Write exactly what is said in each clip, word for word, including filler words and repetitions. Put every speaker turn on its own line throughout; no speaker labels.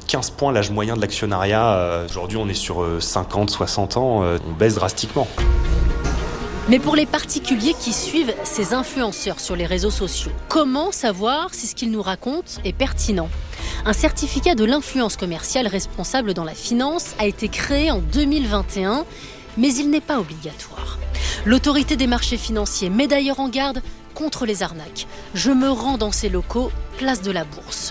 quinze points l'âge moyen de l'actionnariat. Euh, aujourd'hui, on est sur euh, cinquante, soixante ans. Euh, on baisse drastiquement.
Mais pour les particuliers qui suivent ces influenceurs sur les réseaux sociaux, comment savoir si ce qu'ils nous racontent est pertinent ? Un certificat de l'influence commerciale responsable dans la finance a été créé en deux mille vingt et un, mais il n'est pas obligatoire. L'autorité des marchés financiers met d'ailleurs en garde contre les arnaques. Je me rends dans ces locaux, place de la Bourse.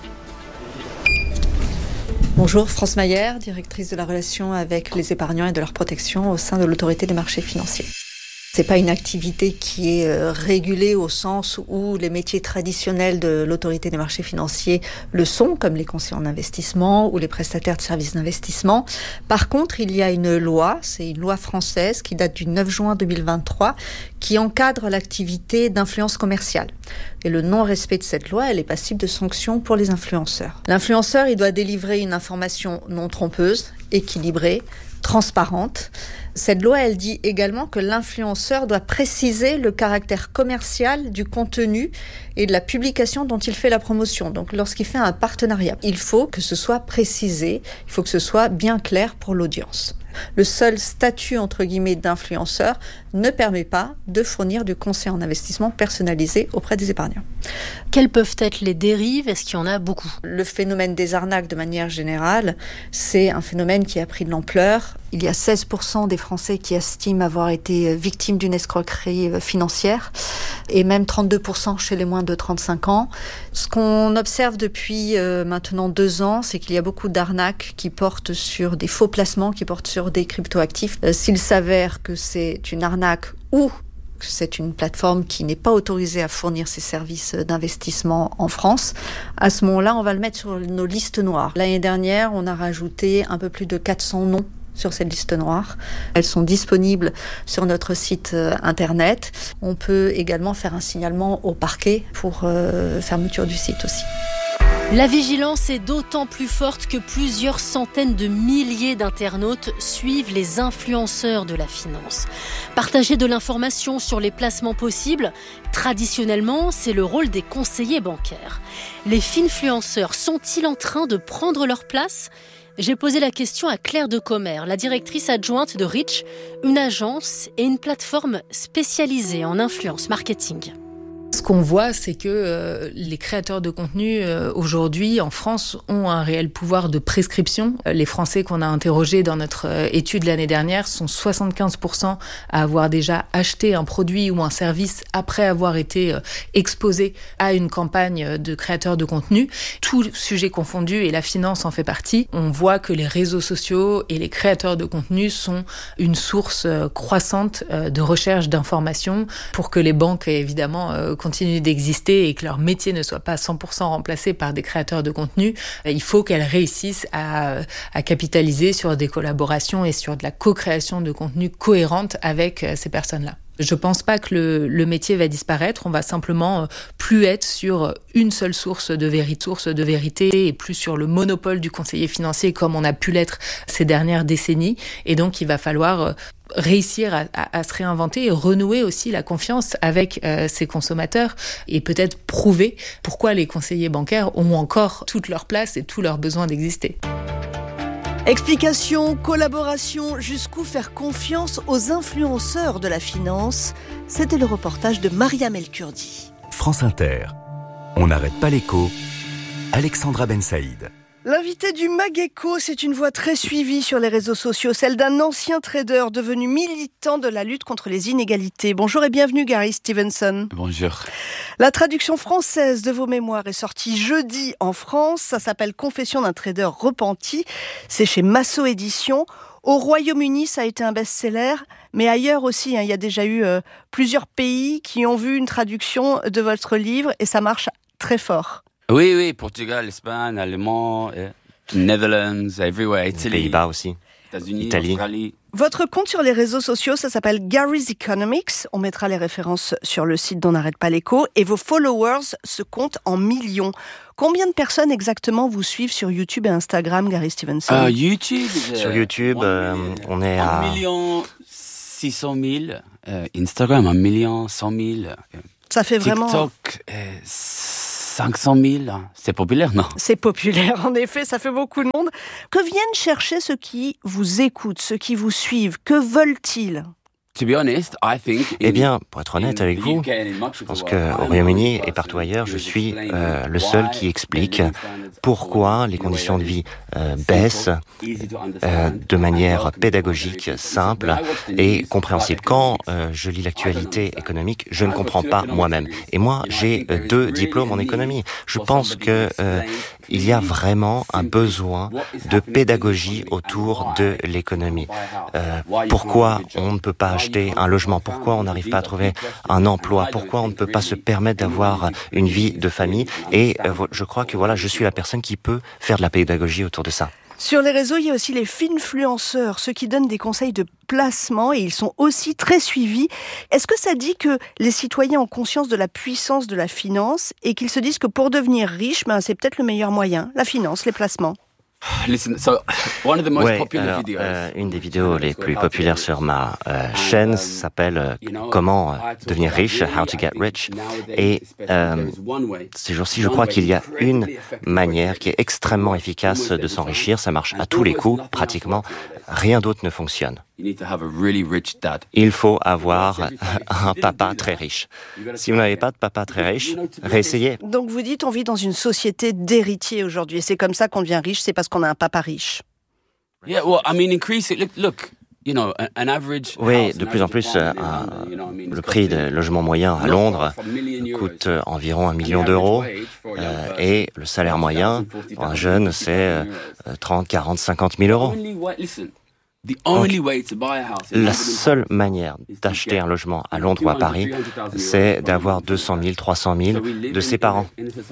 Bonjour, France Maillère, directrice de la relation avec les épargnants et de leur protection au sein de l'autorité des marchés financiers. C'est pas une activité qui est euh, régulée au sens où les métiers traditionnels de l'autorité des marchés financiers le sont, comme les conseillers en investissement ou les prestataires de services d'investissement. Par contre, il y a une loi, c'est une loi française qui date du neuf juin deux mille vingt-trois, qui encadre l'activité d'influence commerciale. Et le non-respect de cette loi, elle est passible de sanctions pour les influenceurs. L'influenceur, il doit délivrer une information non trompeuse, équilibrée, transparente. Cette loi, elle dit également que l'influenceur doit préciser le caractère commercial du contenu et de la publication dont il fait la promotion. Donc, lorsqu'il fait un partenariat, il faut que ce soit précisé, il faut que ce soit bien clair pour l'audience. Le seul statut, entre guillemets, d'influenceur ne permet pas de fournir du conseil en investissement personnalisé auprès des épargnants.
Quelles peuvent être les dérives ? Est-ce qu'il y en a beaucoup ?
Le phénomène des arnaques, de manière générale, c'est un phénomène qui a pris de l'ampleur. Il y a seize pour cent des Français qui estiment avoir été victimes d'une escroquerie financière et même trente-deux pour cent chez les moins de trente-cinq ans. Ce qu'on observe depuis euh, maintenant deux ans, c'est qu'il y a beaucoup d'arnaques qui portent sur des faux placements, qui portent sur des cryptoactifs. Euh, s'il s'avère que c'est une arnaque ou que c'est une plateforme qui n'est pas autorisée à fournir ses services d'investissement en France, à ce moment-là, on va le mettre sur nos listes noires. L'année dernière, on a rajouté un peu plus de quatre cents noms sur cette liste noire. Elles sont disponibles sur notre site euh, internet. On peut également faire un signalement au parquet pour euh, fermeture du site aussi.
La vigilance est d'autant plus forte que plusieurs centaines de milliers d'internautes suivent les influenceurs de la finance. Partager de l'information sur les placements possibles, traditionnellement, c'est le rôle des conseillers bancaires. Les finfluenceurs sont-ils en train de prendre leur place ? J'ai posé la question à Claire Decomer, la directrice adjointe de Reach, une agence et une plateforme spécialisée en influence marketing.
Ce qu'on voit, c'est que euh, les créateurs de contenu euh, aujourd'hui en France ont un réel pouvoir de prescription. Euh, les Français qu'on a interrogés dans notre euh, étude l'année dernière sont soixante-quinze pour cent à avoir déjà acheté un produit ou un service après avoir été euh, exposés à une campagne de créateurs de contenu. Tout sujet confondu, et la finance en fait partie, on voit que les réseaux sociaux et les créateurs de contenu sont une source euh, croissante euh, de recherche d'informations pour que les banques, évidemment, euh, continuent d'exister et que leur métier ne soit pas cent pour cent remplacé par des créateurs de contenu, il faut qu'elles réussissent à, à capitaliser sur des collaborations et sur de la co-création de contenu cohérente avec ces personnes-là. Je pense pas que le, le métier va disparaître, on va simplement plus être sur une seule source de vérité, source de vérité et plus sur le monopole du conseiller financier comme on a pu l'être ces dernières décennies. Et donc il va falloir réussir à, à, à se réinventer et renouer aussi la confiance avec euh, ses consommateurs et peut-être prouver pourquoi les conseillers bancaires ont encore toute leur place et tout leur besoin d'exister.
Explication, collaboration, jusqu'où faire confiance aux influenceurs de la finance. C'était le reportage de Mariam El-Kurdi.
France Inter. On n'arrête pas l'écho. Alexandra Ben Saïd.
L'invité du Mageco, c'est une voix très suivie sur les réseaux sociaux, celle d'un ancien trader devenu militant de la lutte contre les inégalités. Bonjour et bienvenue Gary Stevenson.
Bonjour.
La traduction française de vos mémoires est sortie jeudi en France. Ça s'appelle Confession d'un trader repenti. C'est chez Massot Éditions. Au Royaume-Uni, ça a été un best-seller, mais ailleurs aussi, hein, il y a déjà eu euh, plusieurs pays qui ont vu une traduction de votre livre et ça marche très fort.
Oui, oui, Portugal, Espagne, Allemand, eh, Netherlands, everywhere, Italie.
Pays-Bas aussi.
États-Unis,
Italie.
Australie.
Votre compte sur les réseaux sociaux, ça s'appelle Gary's Economics. On mettra les références sur le site d'On n'arrête pas l'écho. Et vos followers se comptent en millions. Combien de personnes exactement vous suivent sur YouTube et Instagram, Gary Stevenson ?
Uh, YouTube
euh, Sur YouTube, euh, on est à...
un million six cent mille. Uh, Instagram, un million cent mille.
Ça fait vraiment...
TikTok, euh, cinq cent mille, c'est populaire, non?
C'est populaire, en effet, ça fait beaucoup de monde. Que viennent chercher ceux qui vous écoutent, ceux qui vous suivent? Que veulent-ils?
Eh bien, pour être honnête avec vous, je pense qu'au Royaume-Uni et partout ailleurs, je suis euh, le seul qui explique pourquoi les conditions de vie euh, baissent euh, de manière pédagogique, simple et compréhensible. Quand euh, je lis l'actualité économique, je ne comprends pas moi-même. Et moi, j'ai euh, deux diplômes en économie. Je pense que euh, il y a vraiment un besoin de pédagogie autour de l'économie. Euh, pourquoi on ne peut pas acheter un logement? Pourquoi on n'arrive pas à trouver un emploi? Pourquoi on ne peut pas se permettre d'avoir une vie de famille? Et euh, je crois que voilà, je suis la personne qui peut faire de la pédagogie autour de ça.
Sur les réseaux, il y a aussi les finfluenceurs, ceux qui donnent des conseils de placement et ils sont aussi très suivis. Est-ce que ça dit que les citoyens ont conscience de la puissance de la finance et qu'ils se disent que pour devenir riche, ben, c'est peut-être le meilleur moyen, la finance, les placements?
Listen, so one of the most
ouais,
popular
alors,
videos,
euh, une des vidéos les plus populaires sur ma euh, chaîne s'appelle euh, Comment euh, devenir riche, How to get rich. Et euh, ces jours-ci, je crois qu'il y a une manière qui est extrêmement efficace de s'enrichir. Ça marche à tous les coups, pratiquement. Rien d'autre ne fonctionne. Il faut avoir un papa très riche. Si vous n'avez pas de papa très riche, réessayez.
Donc vous dites, on vit dans une société d'héritiers aujourd'hui. Et c'est comme ça qu'on devient riche, c'est parce qu'on a un papa riche.
Yeah, well, I mean, increase it. Look, look. You know, an average
oui, de plus en plus, euh, un, le prix de logement moyen à Londres coûte environ un million d'euros euh, et le salaire moyen pour un jeune, c'est euh, trente, quarante, cinquante mille euros. Donc, la seule manière d'acheter un logement à Londres ou à Paris, c'est d'avoir deux cent mille, trois cent mille de ses parents.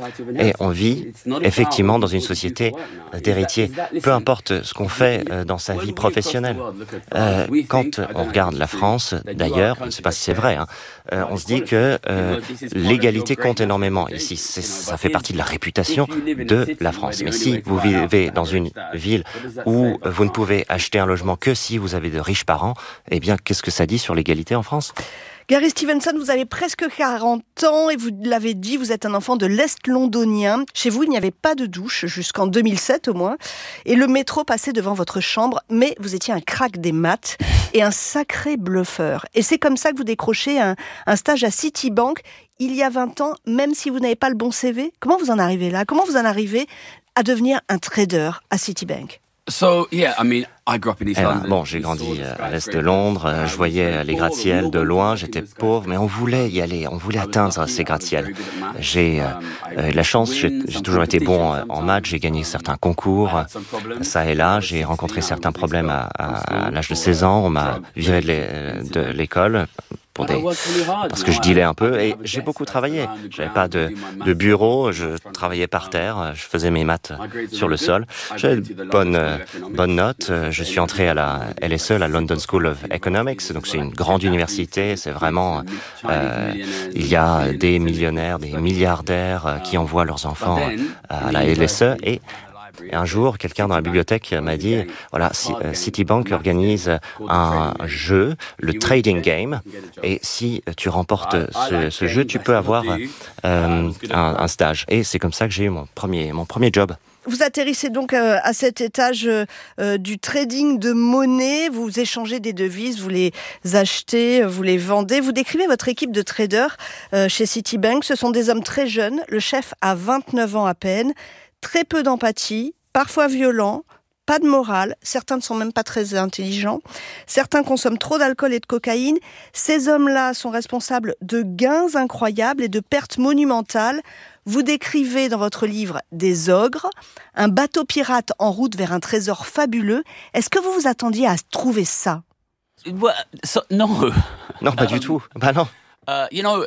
Et on vit effectivement dans une société d'héritiers. Peu importe ce qu'on fait dans sa vie professionnelle. Euh, quand on regarde la France, d'ailleurs, je ne sais pas si c'est vrai, hein, euh, on se dit que euh, l'égalité compte énormément ici. C'est, ça fait partie de la réputation de la France. Mais si vous vivez dans une ville où vous ne pouvez acheter un logement que si vous avez de riches parents, eh bien, qu'est-ce que ça dit sur l'égalité en France?
Gary Stevenson, vous avez presque quarante ans et vous l'avez dit, vous êtes un enfant de l'Est londonien. Chez vous, il n'y avait pas de douche jusqu'en deux mille sept au moins. Et le métro passait devant votre chambre, mais vous étiez un crack des maths et un sacré bluffeur. Et c'est comme ça que vous décrochez un, un stage à Citibank il y a vingt ans, même si vous n'avez pas le bon C V. Comment vous en arrivez là? Comment vous en arrivez à devenir un trader à Citibank?
So, yeah, I mean, I grew up in East London.
Bon, j'ai grandi à l'est de Londres, je voyais les gratte-ciels de loin, j'étais pauvre, mais on voulait y aller, on voulait atteindre ces gratte-ciels. J'ai euh, eu la chance, j'ai, j'ai toujours été bon en maths, j'ai gagné certains concours, ça et là, j'ai rencontré certains problèmes à, à, à l'âge de seize ans, on m'a viré de, de l'école. Pour des... parce que je dealais un peu et j'ai beaucoup travaillé. J'avais pas de, de bureau, je travaillais par terre, je faisais mes maths sur le sol. J'avais de bonnes, bonnes notes. Je suis entré à la L S E, la London School of Economics, donc c'est une grande université. C'est vraiment, euh, il y a des millionnaires, des milliardaires qui envoient leurs enfants à la L S E et Et un jour, quelqu'un dans la bibliothèque m'a dit, voilà, Citibank organise un jeu, le Trading Game, et si tu remportes ce, ce jeu, tu peux avoir euh, un, un stage. Et c'est comme ça que j'ai eu mon premier, mon premier job.
Vous atterrissez donc à cet étage euh, du trading de monnaie, vous échangez des devises, vous les achetez, vous les vendez. Vous décrivez votre équipe de traders euh, chez Citibank. Ce sont des hommes très jeunes, le chef a vingt-neuf ans à peine, très peu d'empathie, parfois violents, pas de morale, certains ne sont même pas très intelligents, certains consomment trop d'alcool et de cocaïne. Ces hommes-là sont responsables de gains incroyables et de pertes monumentales. Vous décrivez dans votre livre des ogres, un bateau pirate en route vers un trésor fabuleux. Est-ce que vous vous attendiez à trouver ça?
Well, so, non.
Non, pas du tout. Bah non.
Uh, you know,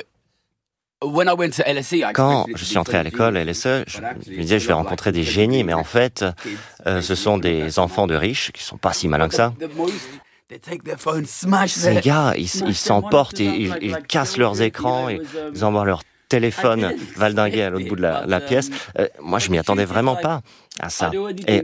Quand je suis entré à l'école, L S E, je me disais je vais rencontrer des génies, mais en fait, euh, ce sont des enfants de riches qui sont pas si malins que ça. Ces gars, ils, ils s'emportent, ils, ils, ils cassent leurs écrans, ils, ils envoient leur téléphone valdinguer à l'autre bout de la, la pièce. Euh, moi, je m'y attendais vraiment pas. à ça. Et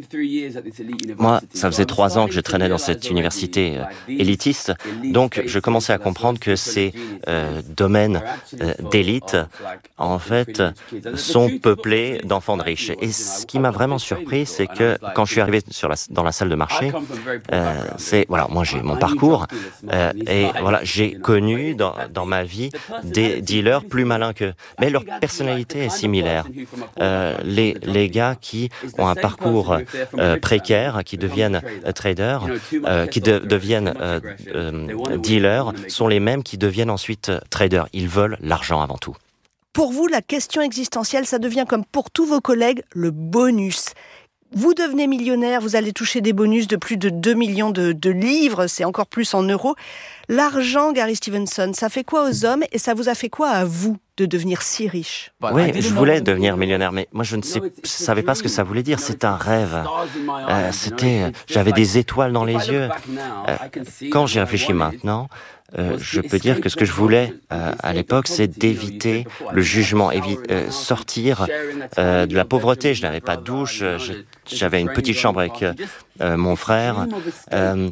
moi, ça faisait trois ans que je traînais dans cette université euh, élitiste, donc je commençais à comprendre que ces euh, domaines euh, d'élite, en fait, sont peuplés d'enfants de riches. Et ce qui m'a vraiment surpris, c'est que quand je suis arrivé sur la, dans la salle de marché, euh, c'est voilà, moi j'ai mon parcours euh, et voilà, j'ai connu dans, dans ma vie des dealers plus malins qu'eux, mais leur personnalité est similaire. Euh, les les gars qui ont un parcours euh, précaire, qui deviennent euh, traders, euh, qui de, deviennent euh, euh, dealers, sont les mêmes qui deviennent ensuite euh, traders. Ils veulent l'argent avant tout.
Pour vous, la question existentielle, ça devient comme pour tous vos collègues, le bonus. Vous devenez millionnaire, vous allez toucher des bonus de plus de deux millions de, de livres, c'est encore plus en euros. L'argent, Gary Stevenson, ça fait quoi aux hommes et ça vous a fait quoi à vous de devenir si riche?
Oui, je voulais devenir millionnaire, mais moi je ne sais, savais pas ce que ça voulait dire. C'est un rêve. Euh, c'était, j'avais des étoiles dans les yeux. Euh, quand j'y réfléchis maintenant, Euh, je peux dire que ce que je voulais euh, à l'époque, c'est d'éviter le jugement, évi- euh, sortir euh, de la pauvreté. Je n'avais pas de douche, je, j'avais une petite chambre avec euh, mon frère euh,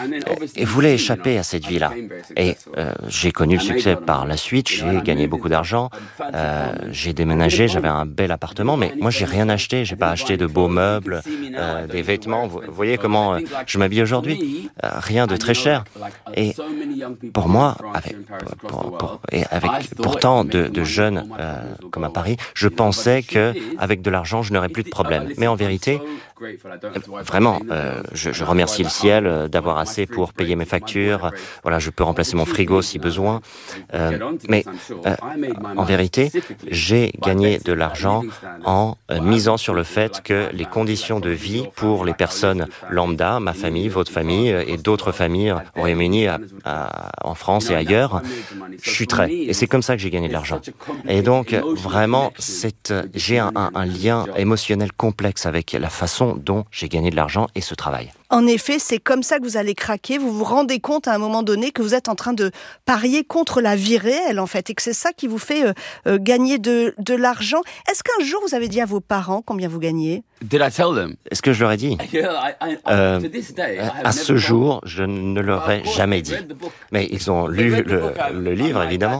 et voulais échapper à cette vie-là. Et euh, j'ai connu le succès par la suite, j'ai gagné beaucoup d'argent, euh, j'ai déménagé, j'avais un bel appartement, mais moi j'ai rien acheté, j'ai pas acheté de beaux meubles, euh, des vêtements. Vous voyez comment euh, je m'habille aujourd'hui, euh, rien de très cher. Et pour moi, avec, pour, pour, et avec pourtant de, de jeunes euh, comme à Paris, je pensais que avec de l'argent, je n'aurais plus de problème. Mais en vérité, vraiment, euh, je, je remercie le ciel d'avoir assez pour payer mes factures. Voilà, je peux remplacer mon frigo si besoin. Euh, mais euh, en vérité, j'ai gagné de l'argent en euh, misant sur le fait que les conditions de vie pour les personnes lambda, ma famille, votre famille et d'autres familles au Royaume-Uni, à, à, en France et ailleurs, chuteraient. Et c'est comme ça que j'ai gagné de l'argent. Et donc, vraiment, c'est, j'ai un, un, un lien émotionnel complexe avec la façon dont j'ai gagné de l'argent et ce travail.
En effet, c'est comme ça que vous allez craquer. Vous vous rendez compte à un moment donné que vous êtes en train de parier contre la vie réelle, en fait, et que c'est ça qui vous fait euh, euh, gagner de, de l'argent. Est-ce qu'un jour, vous avez dit à vos parents combien vous gagnez ?
Est-ce que je leur ai dit ? euh, À ce jour, je ne leur ai jamais dit. Mais ils ont lu le, le livre, évidemment.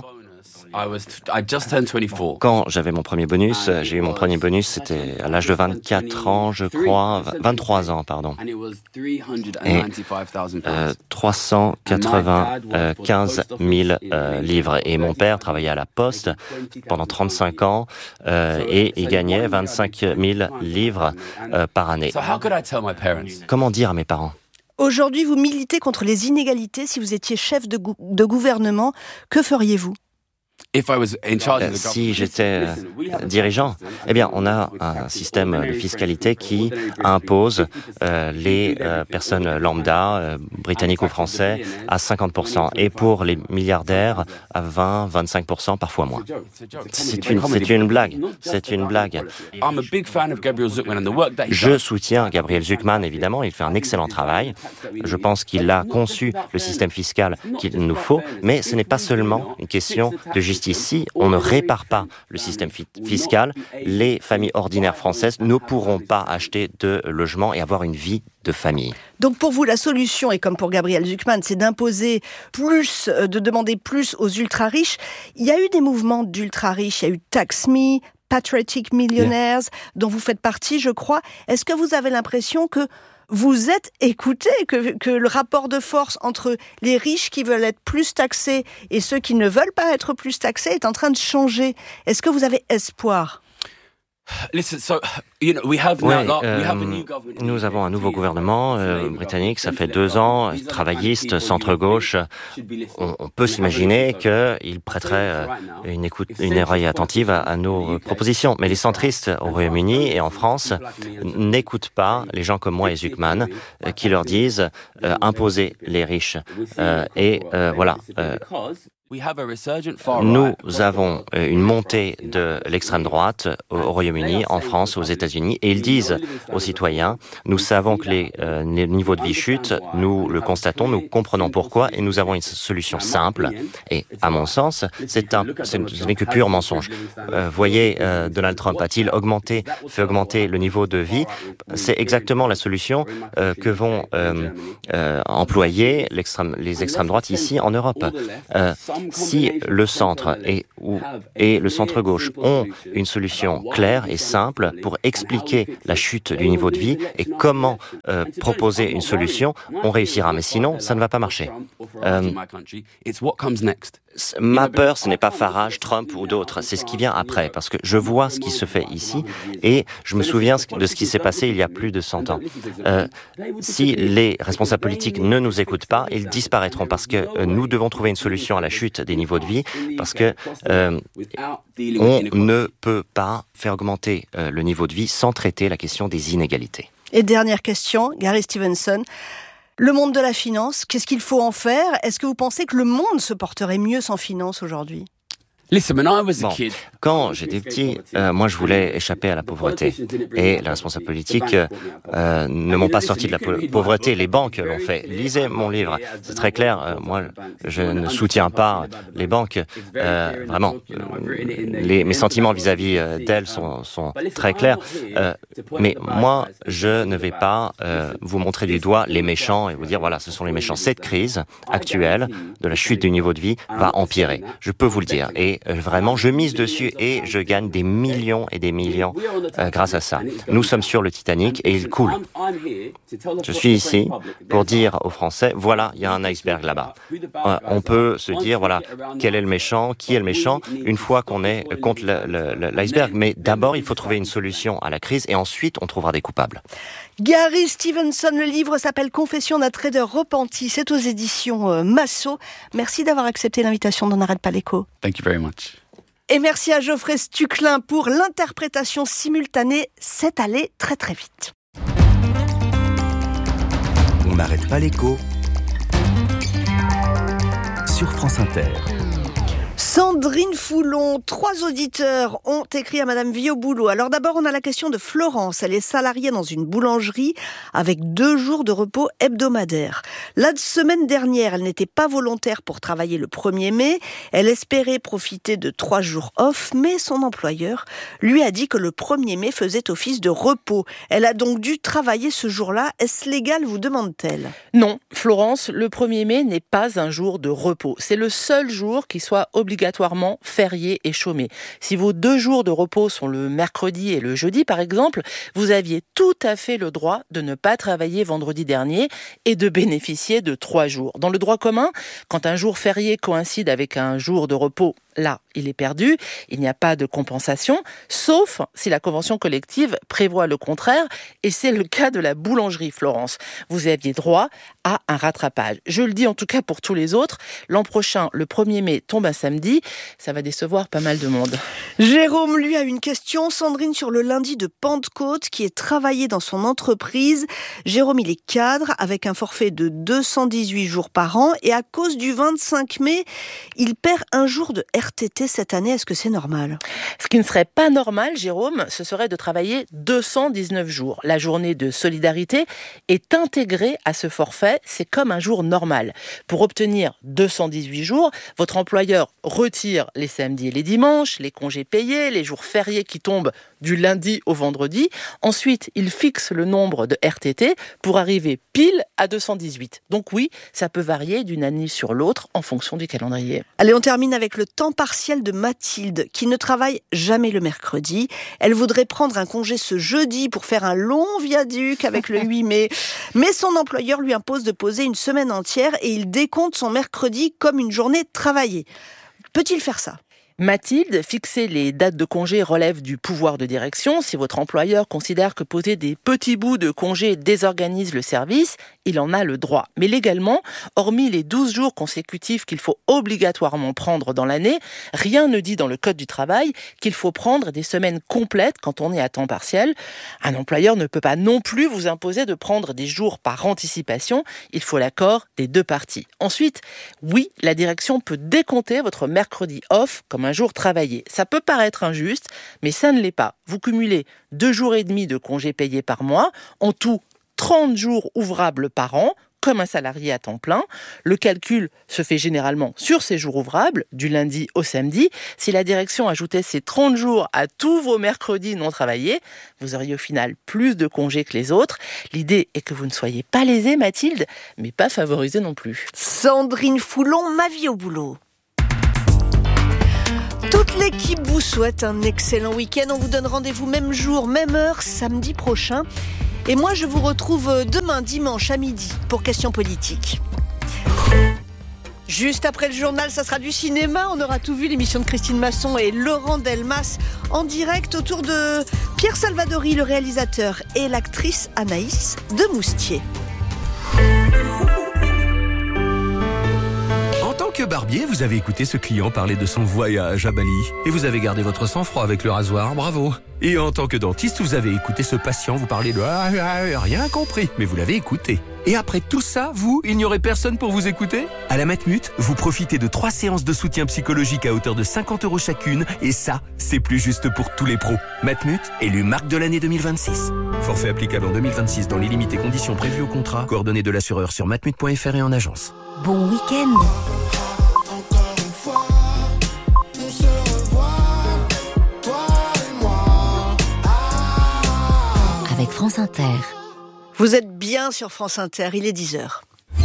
Quand j'avais mon premier bonus, j'ai eu mon premier bonus, c'était à l'âge de vingt-quatre ans, je crois, vingt-trois ans, pardon. Et euh, trois cent quatre-vingt-quinze mille euh, livres. Et mon père travaillait à la Poste pendant trente-cinq ans euh, et il gagnait vingt-cinq mille livres euh, par année. Comment dire à mes parents ?
Aujourd'hui, vous militez contre les inégalités. Si vous étiez chef de, gou- de gouvernement, que feriez-vous ?
Euh, si j'étais euh, dirigeant, eh bien, on a un système de fiscalité qui impose euh, les euh, personnes lambda, euh, britanniques ou français, à cinquante pour cent, et pour les milliardaires à vingt à vingt-cinq pour cent, parfois moins. C'est une, c'est une blague. C'est une blague. Je soutiens Gabriel Zucman, évidemment. Il fait un excellent travail. Je pense qu'il a conçu le système fiscal qu'il nous faut, mais ce n'est pas seulement une question de justice. Si on ne répare pas le système fi- fiscal, les familles ordinaires françaises ne pourront pas acheter de logement et avoir une vie de famille.
Donc pour vous, la solution, et comme pour Gabriel Zucman, c'est d'imposer plus, de demander plus aux ultra-riches. Il y a eu des mouvements d'ultra-riches, il y a eu Tax Me, Patriotic Millionaires, yeah. dont vous faites partie, je crois. Est-ce que vous avez l'impression que vous êtes écoutés, que, que le rapport de force entre les riches qui veulent être plus taxés et ceux qui ne veulent pas être plus taxés est en train de changer? Est-ce que vous avez espoir?
Oui, euh, nous avons un nouveau gouvernement euh, britannique, ça fait deux ans, travailliste, centre-gauche. On, on peut s'imaginer qu'il prêterait euh, une, écoute, une oreille attentive à, à nos propositions. Mais les centristes au Royaume-Uni et en France n'écoutent pas les gens comme moi et Zucman euh, qui leur disent euh, imposer les riches. Euh, et euh, voilà. Euh, Nous avons une montée de l'extrême droite au Royaume-Uni, en France, aux États-Unis, et ils disent aux citoyens, nous savons que les, euh, les niveaux de vie chutent, nous le constatons, nous comprenons pourquoi, et nous avons une solution simple. Et à mon sens, c'est un, c'est, ce n'est que pur mensonge. Euh, voyez, euh, Donald Trump a-t-il augmenté, fait augmenter le niveau de vie? C'est exactement la solution euh, que vont euh, euh, employer l'extrême, les extrêmes droites ici en Europe. Euh, Si le centre et, ou, et le centre-gauche ont une solution claire et simple pour expliquer la chute du niveau de vie et comment euh, proposer une solution, on réussira. Mais sinon, ça ne va pas marcher. Euh, ma peur, ce n'est pas Farage, Trump ou d'autres, c'est ce qui vient après, parce que je vois ce qui se fait ici et je me souviens de ce qui s'est passé il y a plus de cent ans. Euh, si les responsables politiques ne nous écoutent pas, ils disparaîtront parce que euh, nous devons trouver une solution à la chute des niveaux de vie, parce que euh, on ne peut pas faire augmenter euh, le niveau de vie sans traiter la question des inégalités.
Et dernière question, Gary Stevenson. Le monde de la finance, qu'est-ce qu'il faut en faire? Est-ce que vous pensez que le monde se porterait mieux sans finance aujourd'hui?
Bon, quand j'étais petit, euh, moi je voulais échapper à la pauvreté. Et les responsables politiques euh, ne m'ont pas sorti de la pauvreté, les banques l'ont fait. Lisez mon livre, c'est très clair. Euh, moi, je ne soutiens pas les banques. Euh, vraiment, les, mes sentiments vis-à-vis d'elles sont, sont très clairs. Euh, mais moi, je ne vais pas euh, vous montrer du doigt les méchants et vous dire, voilà, ce sont les méchants. Cette crise actuelle de la chute du niveau de vie va empirer. Je peux vous le dire. Et Et vraiment, je mise dessus et je gagne des millions et des millions euh, grâce à ça. Nous sommes sur le Titanic et il coule. Je suis ici pour dire aux Français, voilà, il y a un iceberg là-bas. Euh, on peut se dire, voilà, quel est le méchant, qui est le méchant, une fois qu'on est contre le, le, l'iceberg. Mais d'abord, il faut trouver une solution à la crise et ensuite, on trouvera des coupables.
Gary Stevenson, le livre s'appelle Confession d'un trader repenti. C'est aux éditions euh, Massot. Merci d'avoir accepté l'invitation d'On n'arrête pas l'écho.
Thank you very much.
Et merci à Geoffrey Stuclin pour l'interprétation simultanée. C'est allé très très vite.
On n'arrête pas l'écho sur France Inter.
Sandrine Foulon, trois auditeurs ont écrit à Madame Vioboulot. Alors d'abord, on a la question de Florence. Elle est salariée dans une boulangerie avec deux jours de repos hebdomadaires. La semaine dernière, elle n'était pas volontaire pour travailler le premier mai. Elle espérait profiter de trois jours off, mais son employeur lui a dit que le premier mai faisait office de repos. Elle a donc dû travailler ce jour-là. Est-ce légal, vous demande-t-elle?
Non, Florence, le premier mai n'est pas un jour de repos. C'est le seul jour qui soit obligatoirement férié et chômé. Si vos deux jours de repos sont le mercredi et le jeudi, par exemple, vous aviez tout à fait le droit de ne pas travailler vendredi dernier et de bénéficier de trois jours. Dans le droit commun, quand un jour férié coïncide avec un jour de repos, là, il est perdu, il n'y a pas de compensation, sauf si la convention collective prévoit le contraire, et c'est le cas de la boulangerie, Florence. Vous aviez droit à un rattrapage. Je le dis en tout cas pour tous les autres, l'an prochain, le premier mai tombe un samedi, ça va décevoir pas mal de monde.
Jérôme, lui, a une question, Sandrine, sur le lundi de Pentecôte, qui est travaillé dans son entreprise. Jérôme, il est cadre, avec un forfait de deux cent dix-huit jours par an, et à cause du vingt-cinq mai, il perd un jour de R T T cette année. Est-ce que c'est normal?
Ce qui ne serait pas normal, Jérôme, ce serait de travailler deux cent dix-neuf jours. La journée de solidarité est intégrée à ce forfait, c'est comme un jour normal. Pour obtenir deux cent dix-huit jours, votre employeur retire les samedis et les dimanches, les congés payés, les jours fériés qui tombent du lundi au vendredi. Ensuite, il fixe le nombre de R T T pour arriver pile à deux cent dix-huit. Donc oui, ça peut varier d'une année sur l'autre en fonction du calendrier.
Allez, on termine avec le temps partiel de Mathilde, qui ne travaille jamais le mercredi. Elle voudrait prendre un congé ce jeudi pour faire un long viaduc avec le huit mai. Mais son employeur lui impose de poser une semaine entière et il décompte son mercredi comme une journée travaillée. Peut-il faire ça?
Mathilde, fixer les dates de congé relève du pouvoir de direction. Si votre employeur considère que poser des petits bouts de congé désorganise le service, il en a le droit. Mais légalement, hormis les douze jours consécutifs qu'il faut obligatoirement prendre dans l'année, rien ne dit dans le Code du travail qu'il faut prendre des semaines complètes quand on est à temps partiel. Un employeur ne peut pas non plus vous imposer de prendre des jours par anticipation. Il faut l'accord des deux parties. Ensuite, oui, la direction peut décompter votre mercredi off comme un jour travaillé. Ça peut paraître injuste, mais ça ne l'est pas. Vous cumulez deux jours et demi de congés payés par mois, en tout trente jours ouvrables par an, comme un salarié à temps plein. Le calcul se fait généralement sur ces jours ouvrables, du lundi au samedi. Si la direction ajoutait ces trente jours à tous vos mercredis non travaillés, vous auriez au final plus de congés que les autres. L'idée est que vous ne soyez pas lésée, Mathilde, mais pas favorisée non plus.
Sandrine Foulon, ma vie au boulot. Toute l'équipe vous souhaite un excellent week-end. On vous donne rendez-vous même jour, même heure, samedi prochain. Et moi, je vous retrouve demain, dimanche, à midi, pour Questions politiques. Juste après le journal, ça sera du cinéma. On aura tout vu, l'émission de Christine Masson et Laurent Delmas en direct autour de Pierre Salvadori, le réalisateur, et l'actrice Anaïs de Moustier.
En tant que barbier, vous avez écouté ce client parler de son voyage à Bali. Et vous avez gardé votre sang-froid avec le rasoir, bravo. Et en tant que dentiste, vous avez écouté ce patient vous parler de ah, ah, rien compris, mais vous l'avez écouté. Et après tout ça, vous, il n'y aurait personne pour vous écouter ? À la Matmut, vous profitez de trois séances de soutien psychologique à hauteur de cinquante euros chacune, et ça, c'est plus juste pour tous les pros. Matmut, élu marque de l'année deux mille vingt-six. Forfait applicable en deux mille vingt-six dans les limites et conditions prévues au contrat. Coordonnées de l'assureur sur matmut point f r et en agence.
Bon week-end. Avec France Inter.
Vous êtes bien sur France Inter, il est dix heures.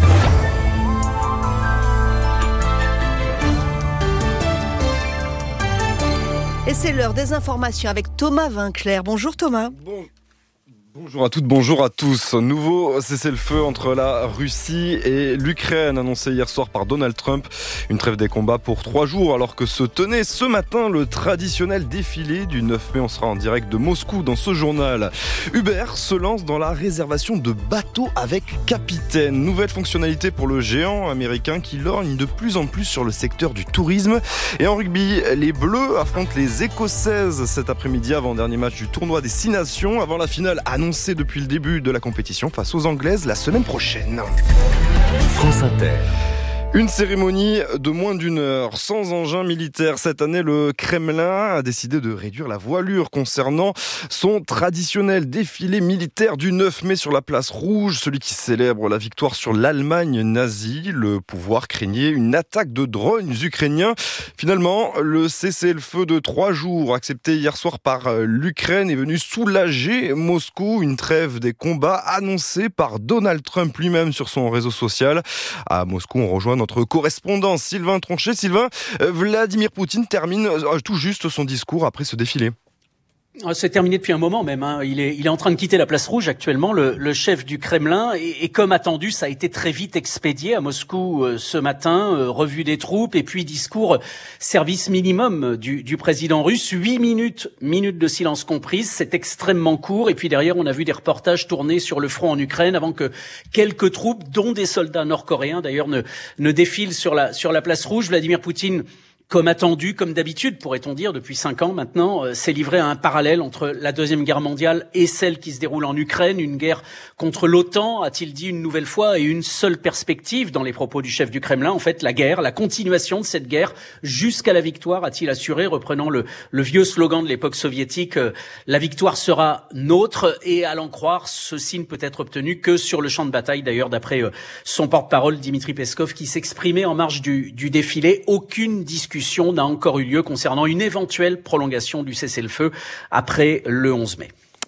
Et c'est l'heure des informations avec Thomas Vinclair. Bonjour Thomas.
Bon. Bonjour à toutes, bonjour à tous. Nouveau cessez-le-feu entre la Russie et l'Ukraine annoncé hier soir par Donald Trump. Une trêve des combats pour trois jours alors que se tenait ce matin le traditionnel défilé du neuf mai. On sera en direct de Moscou dans ce journal. Uber se lance dans la réservation de bateaux avec capitaine. Nouvelle fonctionnalité pour le géant américain qui lorgne de plus en plus sur le secteur du tourisme. Et en rugby, les Bleus affrontent les Écossaises cet après-midi avant-dernier match du tournoi des Six Nations avant la finale à annoncé depuis le début de la compétition face aux Anglaises la semaine prochaine.
France Inter.
Une cérémonie de moins d'une heure, sans engin militaire. Cette année, le Kremlin a décidé de réduire la voilure concernant son traditionnel défilé militaire du neuf mai sur la place Rouge, celui qui célèbre la victoire sur l'Allemagne nazie. Le pouvoir craignait une attaque de drones ukrainiens. Finalement, le cessez-le-feu de trois jours, accepté hier soir par l'Ukraine, est venu soulager Moscou. Une trêve des combats annoncée par Donald Trump lui-même sur son réseau social. À Moscou, on rejoint notre correspondant Sylvain Tronchet. Sylvain, Vladimir Poutine termine tout juste son discours après ce défilé.
C'est terminé depuis un moment même. Hein. Il est, il est en train de quitter la place Rouge actuellement, le, le chef du Kremlin. Et, et comme attendu, ça a été très vite expédié à Moscou euh, ce matin. Euh, revue des troupes et puis discours service minimum du, du président russe. Huit minutes, minutes de silence comprises. C'est extrêmement court. Et puis derrière, on a vu des reportages tournés sur le front en Ukraine avant que quelques troupes, dont des soldats nord-coréens d'ailleurs, ne, ne défilent sur la, sur la place Rouge. Vladimir Poutine, comme attendu, comme d'habitude, pourrait-on dire, depuis cinq ans maintenant, euh, s'est livré à un parallèle entre la Deuxième Guerre mondiale et celle qui se déroule en Ukraine, une guerre contre l'OTAN, a-t-il dit une nouvelle fois, et une seule perspective dans les propos du chef du Kremlin, en fait, la guerre, la continuation de cette guerre jusqu'à la victoire, a-t-il assuré, reprenant le, le vieux slogan de l'époque soviétique, euh, la victoire sera nôtre, et à l'en croire, ceci ne peut être obtenu que sur le champ de bataille, d'ailleurs, d'après euh, son porte-parole, Dimitri Peskov, qui s'exprimait en marge du, du défilé. Aucune discussion n'a encore eu lieu concernant une éventuelle prolongation du cessez-le-feu après le onze mai.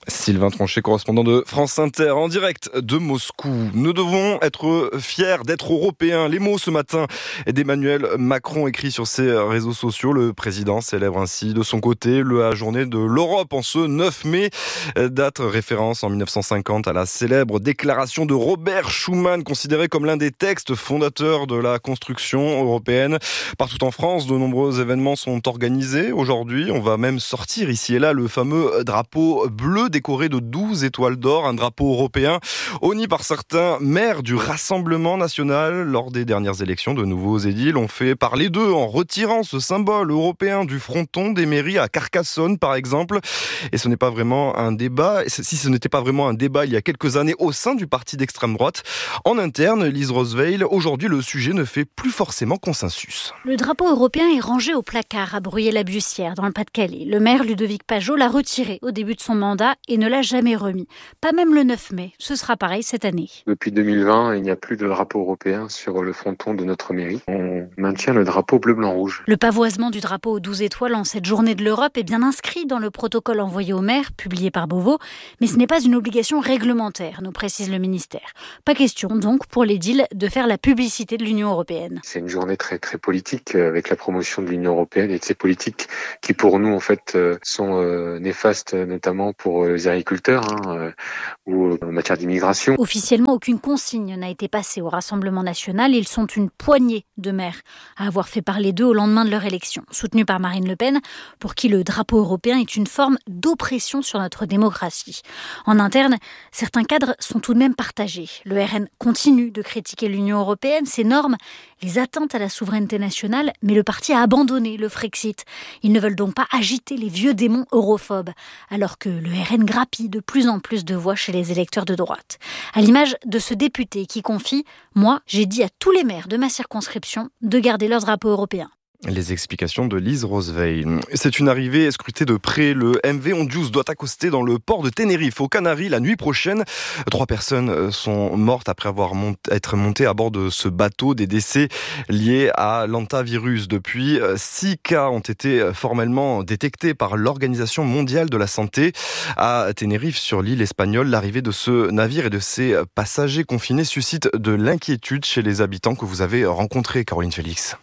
Sylvain Tronchet, correspondant de France Inter, en direct de Moscou. Nous devons être fiers d'être européens. Les mots ce matin d'Emmanuel Macron écrits sur ses réseaux sociaux. Le président célèbre ainsi de son côté la journée de l'Europe en ce neuf mai. Date référence en mille neuf cent cinquante à la célèbre déclaration de Robert Schuman, considérée comme l'un des textes fondateurs de la construction européenne. Partout en France, de nombreux événements sont organisés. Aujourd'hui, on va même sortir ici et là le fameux drapeau bleu décoré de douze étoiles d'or, un drapeau européen honni par certains maires du Rassemblement national. Lors des dernières élections, de nouveaux édiles ont fait parler d'eux en retirant ce symbole européen du fronton des mairies à Carcassonne, par exemple. Et ce n'est pas vraiment un débat, si ce n'était pas vraiment un débat il y a quelques années au sein du parti d'extrême droite, en interne, Lise Rosveil, aujourd'hui le sujet ne fait plus forcément consensus.
Le drapeau européen est rangé au placard à Bruyères-la-Bussière, dans le Pas-de-Calais. Le maire Ludovic Pajot l'a retiré au début de son mandat et ne l'a jamais remis. Pas même le neuf mai. Ce sera pareil cette année.
Depuis deux mille vingt, il n'y a plus de drapeau européen sur le fronton de notre mairie. On maintient le drapeau bleu-blanc-rouge.
Le pavoisement du drapeau aux douze étoiles en cette journée de l'Europe est bien inscrit dans le protocole envoyé au maire, publié par Beauvau, mais ce n'est pas une obligation réglementaire, nous précise le ministère. Pas question donc pour l'édile de faire la publicité de l'Union européenne.
C'est une journée très très politique avec la promotion de l'Union européenne et de ces politiques qui pour nous en fait sont néfastes, notamment pour les agriculteurs hein, ou en matière d'immigration.
Officiellement, aucune consigne n'a été passée au Rassemblement national. Ils sont une poignée de maires à avoir fait parler d'eux au lendemain de leur élection, soutenue par Marine Le Pen, pour qui le drapeau européen est une forme d'oppression sur notre démocratie. En interne, certains cadres sont tout de même partagés. Le R N continue de critiquer l'Union européenne, ses normes, les atteintes à la souveraineté nationale, mais le parti a abandonné le Frexit. Ils ne veulent donc pas agiter les vieux démons europhobes, alors que le R N grappille de plus en plus de voix chez les électeurs de droite. À l'image de ce député qui confie « Moi, j'ai dit à tous les maires de ma circonscription de garder leur drapeau européen ».
Les explications de Lise Rosveil. C'est une arrivée scrutée de près. Le M V Ondius doit accoster dans le port de Tenerife, aux Canaries, la nuit prochaine. Trois personnes sont mortes après avoir monté, être montées à bord de ce bateau. Des décès liés à l'hantavirus. Depuis, six cas ont été formellement détectés par l'Organisation mondiale de la santé. À Tenerife, sur l'île espagnole, l'arrivée de ce navire et de ses passagers confinés suscite de l'inquiétude chez les habitants que vous avez rencontrés, Caroline Félix.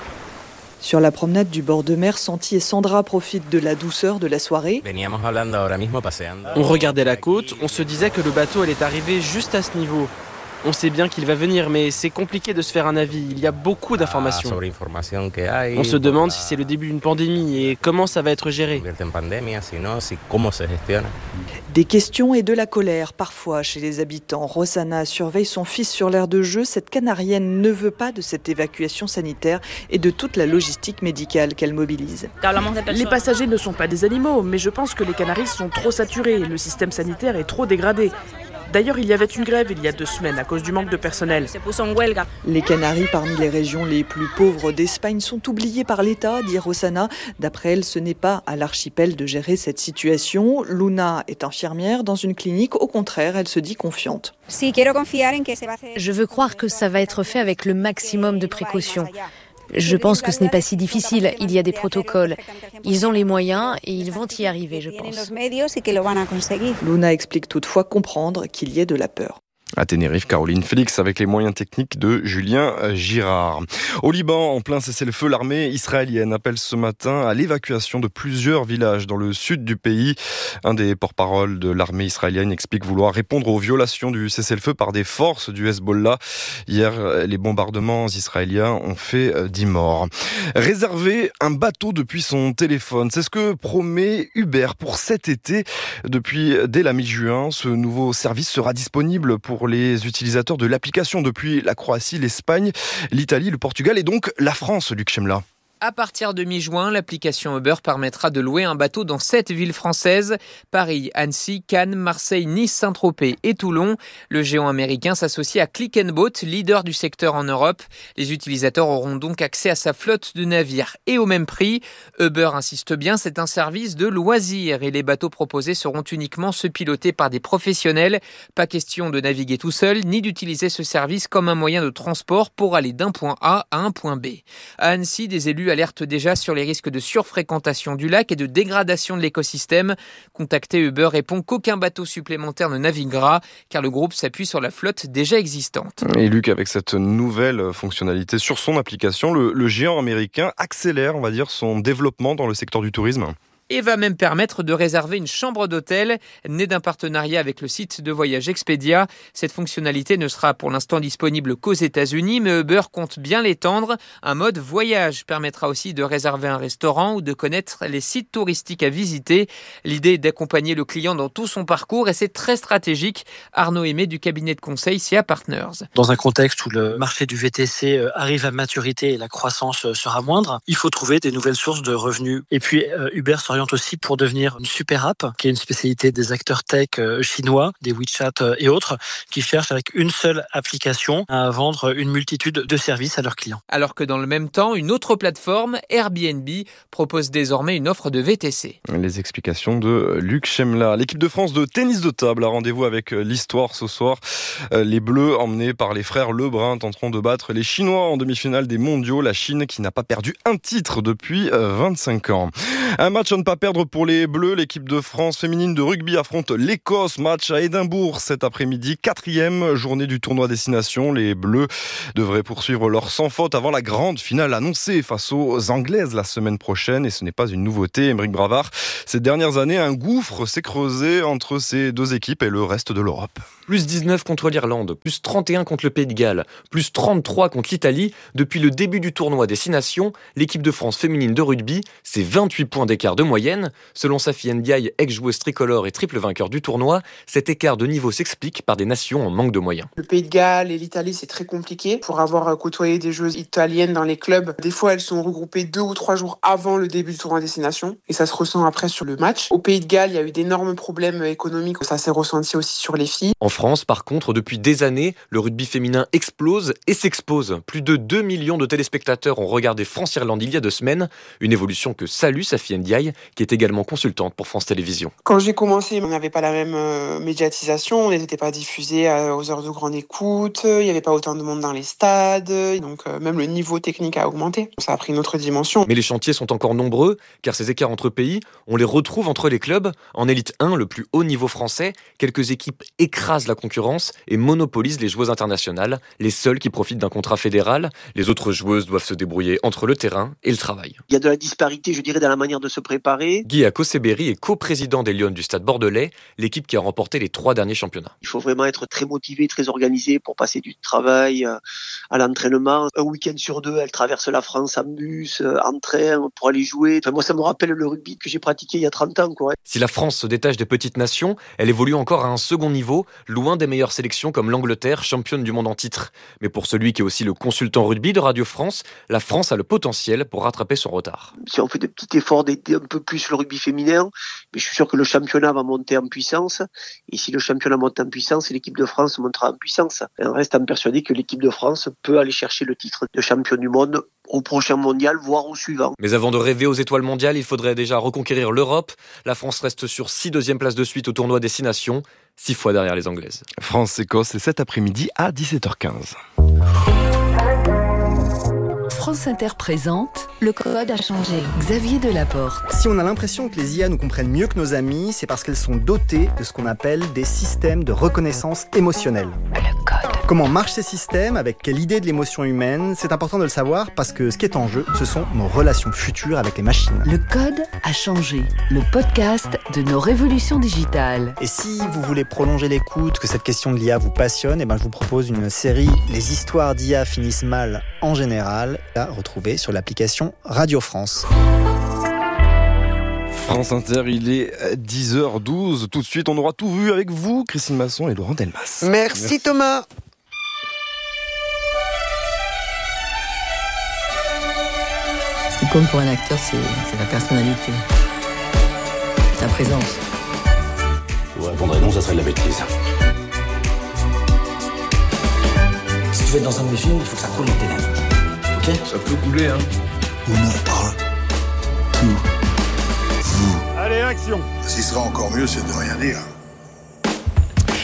Sur la promenade du bord de mer, Santi et Sandra profitent de la douceur de la soirée.
On regardait la côte, on se disait que le bateau allait arriver juste à ce niveau. On sait bien qu'il va venir, mais c'est compliqué de se faire un avis. Il y a beaucoup d'informations. On se demande si c'est le début d'une pandémie et comment ça va être géré.
Des questions et de la colère, parfois, chez les habitants. Rosanna surveille son fils sur l'aire de jeu. Cette Canarienne ne veut pas de cette évacuation sanitaire et de toute la logistique médicale qu'elle mobilise.
Les passagers ne sont pas des animaux, mais je pense que les Canaries sont trop saturés. Le système sanitaire est trop dégradé. D'ailleurs, il y avait une grève il y a deux semaines à cause du manque de personnel.
Les Canaries, parmi les régions les plus pauvres d'Espagne, sont oubliées par l'État, dit Rosanna. D'après elle, ce n'est pas à l'archipel de gérer cette situation. Luna est infirmière dans une clinique. Au contraire, elle se dit confiante.
Je veux croire que ça va être fait avec le maximum de précautions. Je pense que ce n'est pas si difficile, il y a des protocoles. Ils ont les moyens et ils vont y arriver, je pense.
Luna explique toutefois comprendre qu'il y ait de la peur.
À Tenerife, Caroline Félix avec les moyens techniques de Julien Girard. Au Liban, en plein cessez-le-feu, l'armée israélienne appelle ce matin à l'évacuation de plusieurs villages dans le sud du pays. Un des porte-parole de l'armée israélienne explique vouloir répondre aux violations du cessez-le-feu par des forces du Hezbollah. Hier, les bombardements israéliens ont fait dix morts. Réserver un bateau depuis son téléphone, c'est ce que promet Uber pour cet été. Depuis dès la mi-juin, ce nouveau service sera disponible pour les utilisateurs de l'application depuis la Croatie, l'Espagne, l'Italie, le Portugal et donc la France, Luc Chemla.
À partir de mi-juin, l'application Uber permettra de louer un bateau dans sept villes françaises, Paris, Annecy, Cannes, Marseille, Nice, Saint-Tropez et Toulon. Le géant américain s'associe à Click and Boat, leader du secteur en Europe. Les utilisateurs auront donc accès à sa flotte de navires et au même prix. Uber insiste bien, c'est un service de loisirs et les bateaux proposés seront uniquement ceux pilotés par des professionnels. Pas question de naviguer tout seul, ni d'utiliser ce service comme un moyen de transport pour aller d'un point A à un point B. À Annecy, des élus élus alertent déjà sur les risques de surfréquentation du lac et de dégradation de l'écosystème. Contacté, Uber répond qu'aucun bateau supplémentaire ne naviguera car le groupe s'appuie sur la flotte déjà existante.
Et Luc, avec cette nouvelle fonctionnalité sur son application, le, le géant américain accélère, on va dire, son développement dans le secteur du tourisme.
Et va même permettre de réserver une chambre d'hôtel, née d'un partenariat avec le site de voyage Expedia. Cette fonctionnalité ne sera pour l'instant disponible qu'aux États-Unis, mais Uber compte bien l'étendre. Un mode voyage permettra aussi de réserver un restaurant ou de connaître les sites touristiques à visiter. L'idée est d'accompagner le client dans tout son parcours et c'est très stratégique. Arnaud Aimé du cabinet de conseil C A Partners.
Dans un contexte où le marché du V T C arrive à maturité et la croissance sera moindre, il faut trouver des nouvelles sources de revenus. Et puis Uber s'oriente aussi pour devenir une super app, qui est une spécialité des acteurs tech chinois, des WeChat et autres, qui cherchent avec une seule application à vendre une multitude de services à leurs clients.
Alors que dans le même temps, une autre plateforme, Airbnb, propose désormais une offre de V T C.
Les explications de Luc Chemla. L'équipe de France de tennis de table a rendez-vous avec l'histoire ce soir. Les Bleus, emmenés par les frères Lebrun, tenteront de battre les Chinois en demi-finale des mondiaux. La Chine qui n'a pas perdu un titre depuis vingt-cinq ans. Un match à ne pas perdre pour les Bleus. L'équipe de France féminine de rugby affronte l'Écosse. Match à Édimbourg cet après-midi. Quatrième journée du tournoi Destination. Les Bleus devraient poursuivre leur sans faute avant la grande finale annoncée face aux Anglaises la semaine prochaine. Et ce n'est pas une nouveauté. Aymeric Bravard, ces dernières années, un gouffre s'est creusé entre ces deux équipes et le reste de l'Europe.
Plus dix-neuf contre l'Irlande, plus trente et un contre le Pays de Galles, plus trente-trois contre l'Italie. Depuis le début du tournoi Destination, l'équipe de France féminine de rugby, c'est vingt-huit points d'écart de moyenne. Selon Safi Ndiaye, ex-joueuse tricolore et triple vainqueur du tournoi, cet écart de niveau s'explique par des nations en manque de moyens.
Le Pays de Galles et l'Italie, c'est très compliqué. Pour avoir côtoyé des joueuses italiennes dans les clubs, des fois elles sont regroupées deux ou trois jours avant le début du tournoi Destination et ça se ressent après sur le match. Au Pays de Galles, il y a eu d'énormes problèmes économiques, ça s'est ressenti aussi sur les filles.
En France, par contre, depuis des années, le rugby féminin explose et s'expose. Plus de deux millions de téléspectateurs ont regardé France-Irlande il y a deux semaines, une évolution que salue Safi Ndiaye, qui est également consultante pour France Télévisions.
Quand j'ai commencé, on n'avait pas la même euh, médiatisation, on n'était pas diffusé euh, aux heures de grande écoute, il n'y avait pas autant de monde dans les stades, donc euh, même le niveau technique a augmenté. Ça a pris une autre dimension.
Mais les chantiers sont encore nombreux, car ces écarts entre pays, on les retrouve entre les clubs. En élite un, le plus haut niveau français, quelques équipes écrasent la concurrence et monopolisent les joueuses internationales, les seules qui profitent d'un contrat fédéral. Les autres joueuses doivent se débrouiller entre le terrain et le travail.
Il y a de la disparité, je dirais, dans la manière de se préparer.
Guy Akoseberi est coprésident des Lions du Stade Bordelais, l'équipe qui a remporté les trois derniers championnats.
Il faut vraiment être très motivé, très organisé pour passer du travail à l'entraînement. Un week-end sur deux, elle traverse la France en bus, en train, pour aller jouer. Enfin, moi, ça me rappelle le rugby que j'ai pratiqué il y a trente ans, quoi.
Si la France se détache des petites nations, elle évolue encore à un second niveau, loin des meilleures sélections comme l'Angleterre, championne du monde en titre. Mais pour celui qui est aussi le consultant rugby de Radio France, la France a le potentiel pour rattraper son retard.
Si on fait des petits efforts d'aider un peu plus le rugby féminin, mais je suis sûr que le championnat va monter en puissance. Et si le championnat monte en puissance, l'équipe de France montera en puissance. On reste persuadé que l'équipe de France peut aller chercher le titre de champion du monde au prochain mondial, voire au suivant.
Mais avant de rêver aux étoiles mondiales, il faudrait déjà reconquérir l'Europe. La France reste sur six deuxièmes places de suite au tournoi Destination, six fois derrière les Anglaises.
France-Écosse, c'est cet après-midi à dix-sept heures quinze.
France Inter présente Le code a changé. Xavier Delaporte.
Si on a l'impression que les I A nous comprennent mieux que nos amis, c'est parce qu'elles sont dotées de ce qu'on appelle des systèmes de reconnaissance émotionnelle. Le code. Comment marchent ces systèmes, avec quelle idée de l'émotion humaine, c'est important de le savoir parce que ce qui est en jeu, ce sont nos relations futures avec les machines.
Le code a changé. Le podcast de nos révolutions digitales.
Et si vous voulez prolonger l'écoute, que cette question de l'I A vous passionne, eh ben je vous propose une série « Les histoires d'I A finissent mal en général » à retrouver sur l'application Radio France.
France Inter, il est dix heures douze. Tout de suite, on aura tout vu avec vous, Christine Masson et Laurent Delmas.
Merci, Merci. Thomas.
Ce qui compte pour un acteur, c'est, c'est la personnalité, sa présence.
Je vous répondrai non, ça serait de la bêtise.
Si tu veux être dans un de mes films, il faut que ça coule dans tes lèvres. Ok ?
Ça peut couler, hein.
On en parle tout.
Vous.
Allez, action.
Ce qui sera encore mieux, c'est de rien dire.
Pas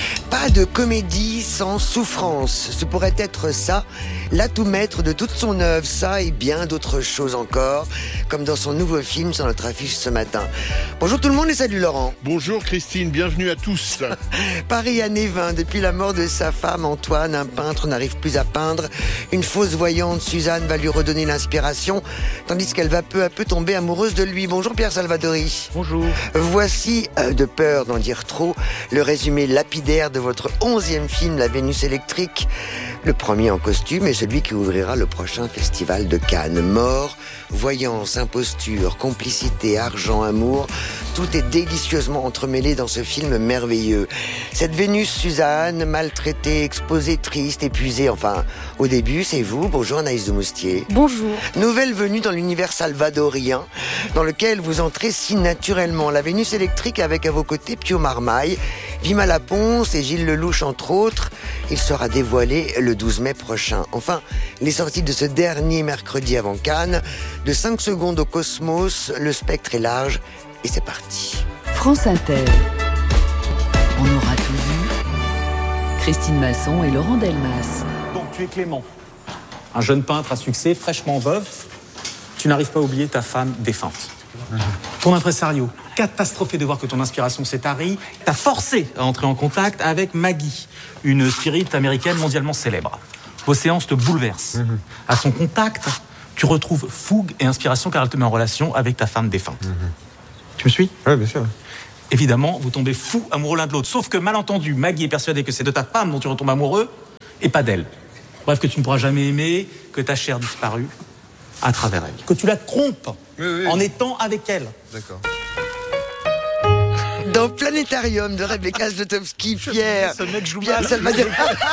Pas de comédie sans souffrance. Ce pourrait être ça, l'atout maître de toute son œuvre, ça et bien d'autres choses encore, comme dans son nouveau film sur notre affiche ce matin. Bonjour tout le monde et salut Laurent.
Bonjour Christine, bienvenue à tous.
Paris année vingt, depuis la mort de sa femme Antoine, un peintre n'arrive plus à peindre. Une fausse voyante, Suzanne, va lui redonner l'inspiration, tandis qu'elle va peu à peu tomber amoureuse de lui. Bonjour Pierre Salvadori.
Bonjour.
Voici, euh, de peur d'en dire trop, le résumé lapidaire de votre onzième film, La Vénus électrique. Le premier en costume et celui qui ouvrira le prochain festival de Cannes. Mort, voyance, imposture, complicité, argent, amour, tout est délicieusement entremêlé dans ce film merveilleux. Cette Vénus Suzanne, maltraitée, exposée, triste, épuisée, enfin, au début, c'est vous. Bonjour Anaïs de Moustier.
Bonjour.
Nouvelle venue dans l'univers salvadorien, dans lequel vous entrez si naturellement. La Vénus électrique avec à vos côtés Pio Marmaille, Vima Laponce et Gilles Lelouch entre autres. Il sera dévoilé le douze mai prochain. Enfin, les sorties de ce dernier mercredi avant Cannes, de cinq secondes au Cosmos, le spectre est large et c'est parti.
France Inter. On aura tout vu. Christine Masson et Laurent Delmas.
Bon, tu es Clément, un jeune peintre à succès, fraîchement veuf. Tu n'arrives pas à oublier ta femme défunte. Ton impresario, catastrophé de voir que ton inspiration s'est tarie, t'a forcé à entrer en contact avec Maggie, une spirit américaine mondialement célèbre. Vos séances te bouleversent. Mm-hmm. À son contact, tu retrouves fougue et inspiration car elle te met en relation avec ta femme défunte. Mm-hmm. Tu me suis ?
Oui, bien sûr.
Évidemment, vous tombez fous amoureux l'un de l'autre. Sauf que, malentendu, Maggie est persuadée que c'est de ta femme dont tu retombes amoureux et pas d'elle. Bref, que tu ne pourras jamais aimer, que ta chair disparue à travers elle. Que tu la trompes oui, oui. en étant avec elle.
D'accord.
Dans Planétarium de Rebecca Zlotowski, Pierre,
ce mec joue
Pierre
mal.
Salvadori,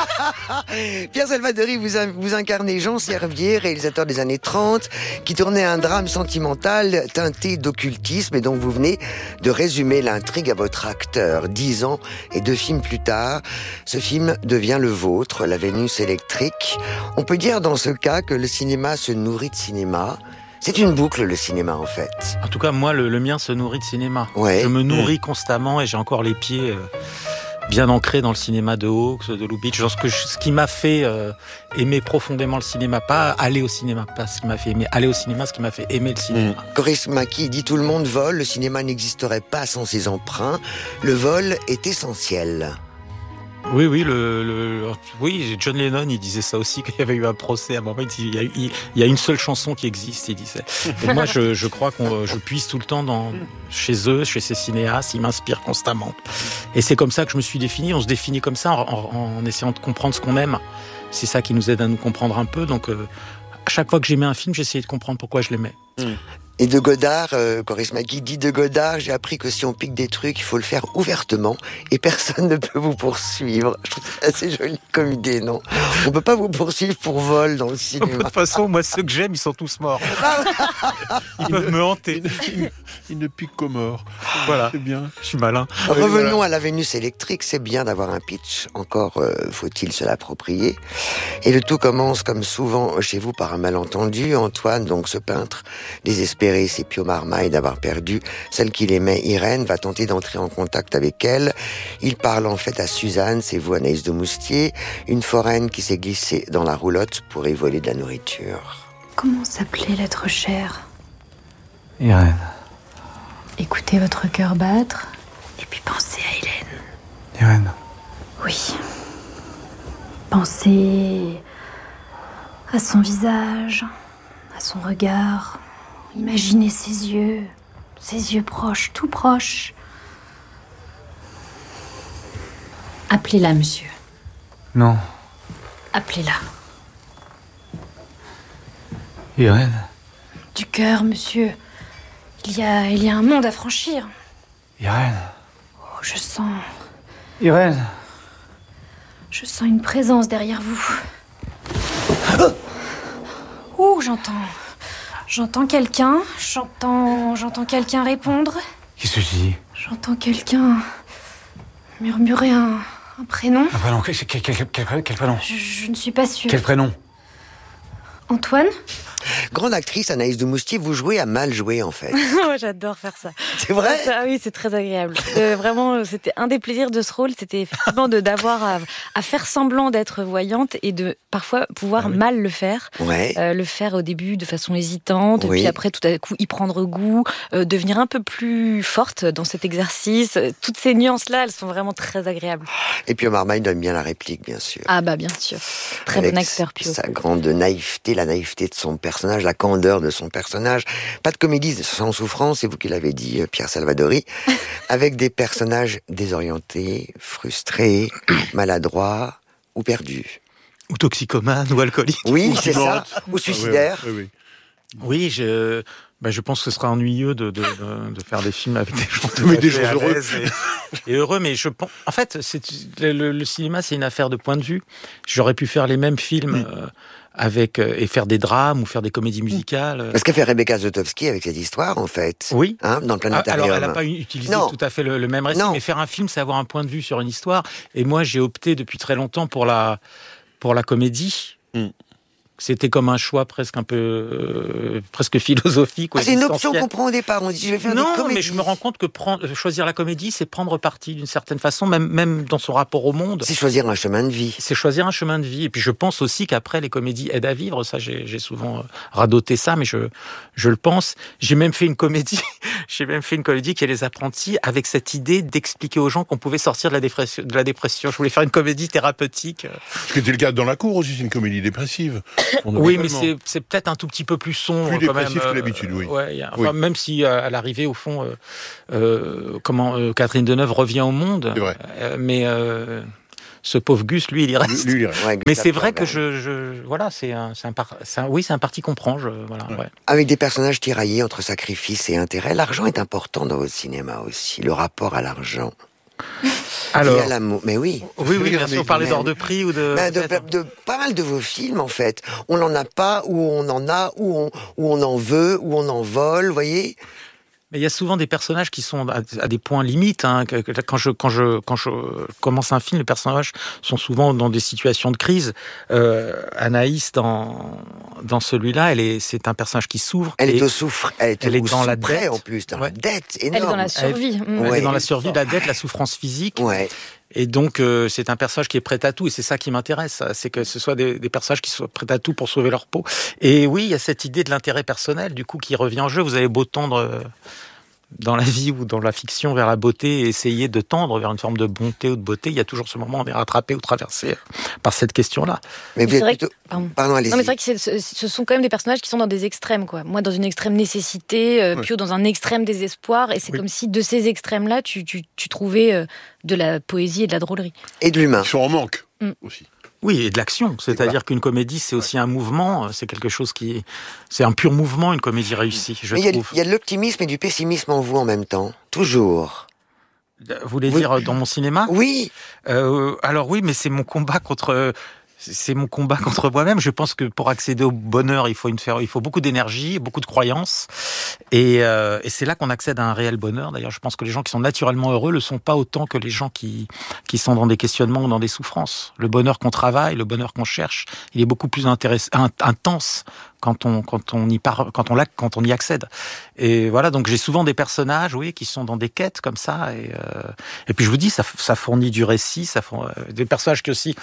Pierre Salvadori, vous, vous incarnez Jean Servier, réalisateur des années trente, qui tournait un drame sentimental teinté d'occultisme et dont vous venez de résumer l'intrigue à votre acteur. Dix ans et deux films plus tard, ce film devient le vôtre, La Vénus électrique. On peut dire dans ce cas que le cinéma se nourrit de cinéma. C'est une boucle, le cinéma, en fait.
En tout cas, moi, le, le mien se nourrit de cinéma.
Ouais.
Je me nourris mmh. constamment et j'ai encore les pieds euh, bien ancrés dans le cinéma de Hawks, de Lubitsch. Genre ce, que je, ce qui m'a fait euh, aimer profondément le cinéma, pas aller au cinéma, pas ce qui m'a fait aimer aller au cinéma, ce qui m'a fait aimer le cinéma.
Mmh. Coris Maki dit « Tout le monde vole, le cinéma n'existerait pas sans ses emprunts. Le vol est essentiel. »
Oui, oui, le, le, oui, John Lennon, il disait ça aussi, qu'il y avait eu un procès à un moment. Il, dit, il, y a, il, il y a une seule chanson qui existe, il disait. Et moi, je, je crois qu'on, je puise tout le temps dans, chez eux, chez ces cinéastes, ils m'inspirent constamment. Et c'est comme ça que je me suis défini. On se définit comme ça en, en, en essayant de comprendre ce qu'on aime. C'est ça qui nous aide à nous comprendre un peu. Donc, euh, à chaque fois que j'aimais un film, j'essayais de comprendre pourquoi je l'aimais.
Mmh. Et de Godard, euh, Coris Maki dit de Godard, j'ai appris que si on pique des trucs, il faut le faire ouvertement et personne ne peut vous poursuivre. Je trouve ça assez joli comme idée, non ? On peut pas vous poursuivre pour vol dans le cinéma.
De toute façon, moi, ceux que j'aime, ils sont tous morts. Ils peuvent me hanter.
Ils, ils ne piquent qu'aux morts.
Voilà.
C'est bien.
Je suis malin.
Revenons à la Vénus électrique. C'est bien d'avoir un pitch. Encore euh, faut-il se l'approprier. Et le tout commence, comme souvent chez vous, par un malentendu. Antoine, donc ce peintre désespéré, c'est Pio Marmaille d'avoir perdu celle qu'il aimait, Irène, va tenter d'entrer en contact avec elle. Il parle en fait à Suzanne, c'est vous Anaïs de Moustier, une foraine qui s'est glissée dans la roulotte pour y voler de la nourriture.
Comment s'appelait l'être cher ?
Irène.
Écoutez votre cœur battre et puis pensez à Hélène.
Irène.
Oui. Pensez à son visage, à son regard. Imaginez ses yeux, ses yeux proches, tout proches. Appelez-la, monsieur.
Non.
Appelez-la.
Irène.
Du cœur, monsieur. Il y a, il y a un monde à franchir.
Irène.
Oh, je sens...
Irène.
Je sens une présence derrière vous. Ouh, j'entends... J'entends quelqu'un, j'entends, j'entends quelqu'un répondre.
Qu'est-ce que tu dis ?
J'entends quelqu'un murmurer un, un prénom.
Un prénom, quel, quel, quel, quel, quel prénom ?
je, je ne suis pas sûre.
Quel prénom ?
Antoine ?
Grande actrice, Anaïs de Moustier, vous jouez à mal jouer en fait.
Moi, j'adore faire ça.
C'est vrai ?
Ah oui, c'est très agréable. Euh, vraiment, c'était un des plaisirs de ce rôle, c'était effectivement de d'avoir à, à faire semblant d'être voyante et de parfois pouvoir ah oui. mal le faire.
Ouais.
Euh, le faire au début de façon hésitante, oui. puis après tout à coup y prendre goût, euh, devenir un peu plus forte dans cet exercice. Toutes ces nuances-là, elles sont vraiment très agréables.
Et puis Omar Maï donne bien la réplique, bien sûr.
Ah bah bien sûr. Très
Avec
bon acteur, Pio.
Sa grande naïveté, la naïveté de son personnage, la candeur de son personnage. Pas de comédie sans souffrance, c'est vous qui l'avez dit, Pierre Salvadori. Avec des personnages désorientés, frustrés, maladroits ou perdus.
Ou toxicomanes, ou alcooliques.
Oui, c'est ça. Ou suicidaires.
Oui, oui, oui.
oui je... Ben, je pense que ce sera ennuyeux de, de, de, de faire des films avec des gens tout
mais des gens heureux.
Et, et heureux, mais je pense... En fait, c'est, le, le cinéma, c'est une affaire de point de vue. J'aurais pu faire les mêmes films mmh. euh, avec, euh, et faire des drames ou faire des comédies musicales.
Ce qu'a fait Rebecca Zlotowski avec cette histoire, en fait.
Oui.
Hein, dans le Planétarium.
Alors, elle n'a pas utilisé
non.
tout à fait le, le même récit,
non.
mais faire un film, c'est avoir un point de vue sur une histoire. Et moi, j'ai opté depuis très longtemps pour la, pour la comédie. Mmh. C'était comme un choix presque un peu euh, presque philosophique.
Ah, c'est une option qu'on prend au départ. On dit je vais faire
non,
des comédies.
mais je me rends compte que prendre, choisir la comédie, c'est prendre parti d'une certaine façon, même même dans son rapport au monde.
C'est choisir un chemin de vie.
C'est choisir un chemin de vie. Et puis je pense aussi qu'après les comédies aident à vivre. Ça, j'ai, j'ai souvent radoté ça, mais je je le pense. J'ai même fait une comédie. j'ai même fait une comédie qui est Les Apprentis, avec cette idée d'expliquer aux gens qu'on pouvait sortir de la dépression. De la dépression. Je voulais faire une comédie thérapeutique.
Ce qui était le cas dans La Cour aussi, c'est une comédie dépressive.
Oui, mais c'est, c'est peut-être un tout petit peu plus sombre.
Plus
quand
dépressif
même,
que d'habitude, oui.
Ouais, y a, enfin, oui. Même si euh, à l'arrivée, au fond, euh, euh, comment euh, Catherine Deneuve revient au monde.
C'est vrai.
Euh, mais euh, ce pauvre Gus, lui, il y reste.
Lui, lui, il reste.
Ouais, mais c'est vrai que je, je, voilà, c'est un, c'est un, par, c'est un, oui, c'est un parti qu'on prend. Je, voilà. Ouais. Ouais.
Avec des personnages tiraillés entre sacrifice et intérêt, l'argent est important dans votre cinéma aussi. Le rapport à l'argent.
Alors,
et à l'amour. Mais oui.
Oui, oui, bien sûr, on parlait d'hors de prix ou de...
Ben de, de... De pas mal de vos films, en fait. On n'en a pas, ou on en a, ou on, ou on en veut, ou on en vole, vous voyez ?
Mais il y a souvent des personnages qui sont à, à des points limites. Hein. Quand je quand je quand je commence un film, les personnages sont souvent dans des situations de crise. Euh, Anaïs dans dans celui-là, elle est c'est un personnage qui souffre.
Elle est au souffre. Elle est,
elle est dans la dette
en plus, dans ouais. la dette énorme.
Elle est dans la survie.
Elle,
mmh.
elle est dans la survie, la dette, la souffrance physique.
Ouais.
Et donc, euh, c'est un personnage qui est prêt à tout, et c'est ça qui m'intéresse, c'est que ce soit des, des personnages qui soient prêts à tout pour sauver leur peau. Et oui, il y a cette idée de l'intérêt personnel, du coup, qui revient en jeu. Vous avez beau tendre euh, dans la vie ou dans la fiction vers la beauté, et essayer de tendre vers une forme de bonté ou de beauté, il y a toujours ce moment où on est rattrapé ou traversé par cette question-là.
Mais vous êtes plutôt... Que... Pardon. Pardon, allez-y.
Non, mais c'est vrai que c'est, ce sont quand même des personnages qui sont dans des extrêmes, quoi. Moi, dans une extrême nécessité, euh, ouais. Pio dans un extrême désespoir, et c'est oui. comme si de ces extrêmes-là, tu, tu, tu trouvais euh, de la poésie et de la drôlerie.
Et de l'humain.
Ils sont en manque, mm. aussi.
Oui, et de l'action. C'est-à-dire voilà. qu'une comédie, c'est aussi un mouvement. C'est quelque chose qui... C'est un pur mouvement, une comédie réussie, je
mais
trouve.
Il y, y a de l'optimisme et du pessimisme en vous en même temps. Toujours.
Vous voulez oui. dire dans mon cinéma ?
Oui.
Euh, alors oui, mais c'est mon combat contre... C'est mon combat contre moi-même. Je pense que pour accéder au bonheur, il faut une faire, il faut beaucoup d'énergie, beaucoup de croyances, et, euh, et c'est là qu'on accède à un réel bonheur. D'ailleurs, je pense que les gens qui sont naturellement heureux le sont pas autant que les gens qui qui sont dans des questionnements ou dans des souffrances. Le bonheur qu'on travaille, le bonheur qu'on cherche, il est beaucoup plus intéressant, intense quand on quand on y part, quand on l'a, quand on y accède. Et voilà, donc j'ai souvent des personnages, oui, qui sont dans des quêtes comme ça. Et euh, et puis je vous dis, ça ça fournit du récit, ça fournit, euh, des personnages qui aussi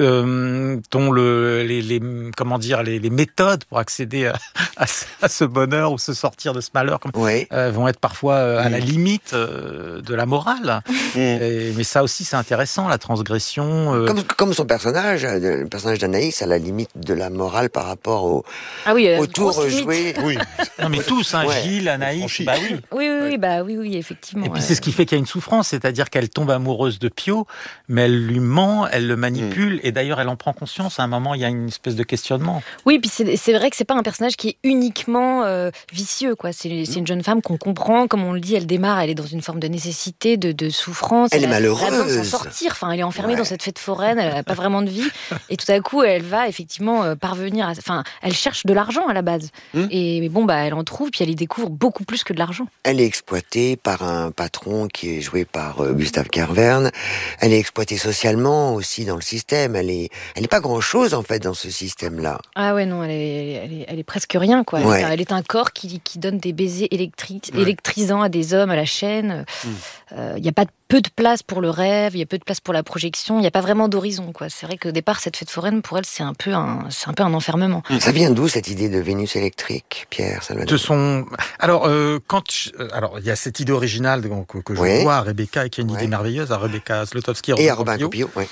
euh, dont le les, les comment dire les, les méthodes pour accéder à, à, à ce bonheur ou se sortir de ce malheur comme,
oui.
euh, vont être parfois euh, à mmh. la limite euh, de la morale. Mmh. Et, mais ça aussi c'est intéressant, la transgression. Euh...
Comme comme son personnage, le personnage d'Anaïs, à la limite de la morale par rapport au
Ah oui, euh,
au tour joué.
Oui.
Non mais tous, hein, ouais. Gilles, Anaïs, bah oui.
Oui, oui, oui, bah oui, oui, effectivement.
Et puis
ouais.
c'est ce qui fait qu'il y a une souffrance, c'est-à-dire qu'elle tombe amoureuse de Pio, mais elle lui ment, elle le manipule, mmh. et d'ailleurs elle en prend conscience. À un moment, il y a une espèce de questionnement.
Oui, puis c'est, c'est vrai que c'est pas un personnage qui est uniquement euh, vicieux, quoi. C'est, c'est une jeune femme qu'on comprend, comme on le dit, elle démarre, elle est dans une forme de nécessité, de, de souffrance.
Elle, elle est
a,
malheureuse.
Elle a besoin de s'en sortir. Enfin, elle est enfermée ouais. dans cette fête foraine, elle n'a pas vraiment de vie, et tout à coup, elle va effectivement euh, parvenir. À, enfin, elle cherche de l'argent. l'argent à la base. Mmh. Et bon, bah, elle en trouve, puis elle y découvre beaucoup plus que de l'argent.
Elle est exploitée par un patron qui est joué par euh, Gustave Kervern. Elle est exploitée socialement aussi dans le système. Elle est, elle n'est pas grand-chose en fait dans ce système-là.
Ah ouais, non, elle est, elle est, elle est presque rien, quoi.
Ouais.
Elle est un corps qui, qui donne des baisers électriques, ouais. électrisants à des hommes à la chaîne. Il mmh. euh, y a pas de peu de place pour le rêve, il y a peu de place pour la projection, il n'y a pas vraiment d'horizon, quoi. C'est vrai qu'au départ, cette fête foraine, pour elle, c'est un peu un, c'est un peu un enfermement.
Ça vient d'où cette idée de Vénus électrique, Pierre Salvadori ?
De son... Alors, euh, quand je... alors, il y a cette idée originale que, que je ouais. vois à Rebecca, et qui est une ouais. idée merveilleuse, à Rebecca Zlotowski
et à Robin Copillot. Ouais.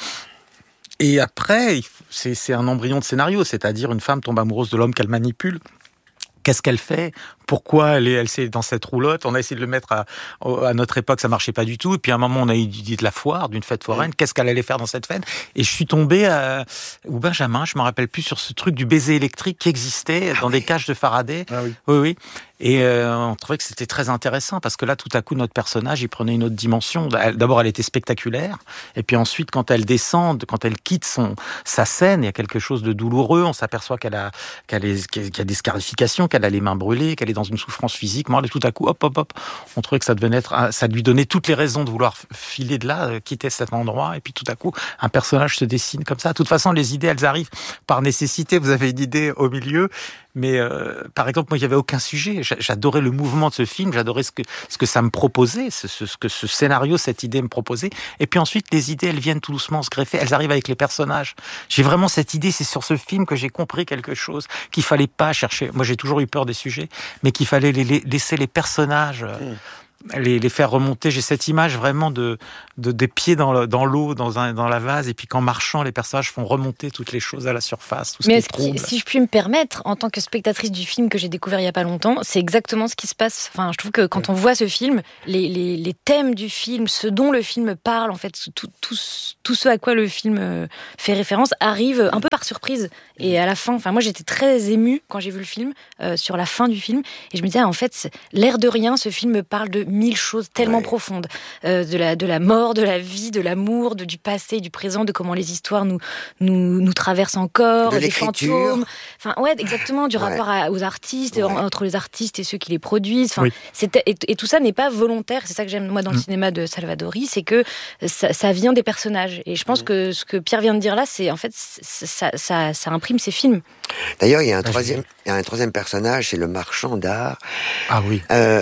Et après, c'est, c'est un embryon de scénario, c'est-à-dire une femme tombe amoureuse de l'homme qu'elle manipule. Qu'est-ce qu'elle fait ? Pourquoi elle est, elle est dans cette roulotte ? On a essayé de le mettre à, à notre époque, ça marchait pas du tout. Et puis à un moment, on a eu l'idée de la foire, d'une fête foraine. Mmh. Qu'est-ce qu'elle allait faire dans cette fête ? Et je suis tombé à, ou Benjamin, je me rappelle plus, sur ce truc du baiser électrique qui existait ah dans oui. des cages de Faraday.
Ah oui.
Oui, oui. Et euh, on trouvait que c'était très intéressant parce que là, tout à coup, notre personnage, il prenait une autre dimension. D'abord, elle était spectaculaire. Et puis ensuite, quand elle descend, quand elle quitte son, sa scène, il y a quelque chose de douloureux. On s'aperçoit qu'elle a, qu'elle est, qu'elle a des scarifications, qu'elle a les mains brûlées, qu'elle est dans une souffrance physique. Mais tout à coup, hop, hop, hop, on trouvait que ça devenait être, ça lui donnait toutes les raisons de vouloir filer de là, quitter cet endroit. Et puis tout à coup, un personnage se dessine comme ça. De toute façon, les idées, elles arrivent par nécessité. Vous avez une idée au milieu. Mais euh, par exemple, moi, il n'y avait aucun sujet. J'adorais le mouvement de ce film, j'adorais ce que, ce que ça me proposait, ce, ce, ce que ce scénario, cette idée me proposait. Et puis ensuite, les idées, elles viennent tout doucement se greffer, elles arrivent avec les personnages. J'ai vraiment cette idée, c'est sur ce film que j'ai compris quelque chose, qu'il fallait pas chercher. Moi, j'ai toujours eu peur des sujets, mais qu'il fallait les, les, laisser les personnages... Mmh. Les, les faire remonter. J'ai cette image vraiment de, de des pieds dans, le, dans l'eau, dans, un, dans la vase, et puis qu'en marchant, les personnages font remonter toutes les choses à la surface. Tout ce
Mais
qui est trouble.
Si je puis me permettre, en tant que spectatrice du film que j'ai découvert il y a pas longtemps, c'est exactement ce qui se passe. Enfin, je trouve que quand on voit ce film, les, les, les thèmes du film, ce dont le film parle, en fait, tout, tout, tout ce à quoi le film fait référence, arrive un peu par surprise. Et à la fin, enfin, moi j'étais très émue quand j'ai vu le film, euh, sur la fin du film, et je me disais, ah, en fait, l'air de rien, ce film parle de mille choses tellement ouais. profondes, euh, de la de la mort, de la vie, de l'amour, de, du passé, du présent, de comment les histoires nous nous nous traversent encore,
de
des fantômes. Enfin ouais, exactement, du ouais. rapport à, aux artistes, ouais. entre les artistes et ceux qui les produisent. Enfin, oui. c'était, et, et tout ça n'est pas volontaire. C'est ça que j'aime moi dans le mmh. cinéma de Salvadori, c'est que ça, ça vient des personnages. Et je pense mmh. que ce que Pierre vient de dire là, c'est en fait ça ça, ça imprime ses films.
D'ailleurs, il y a un troisième, il y a un troisième personnage, c'est le marchand d'art.
Ah oui.
Euh,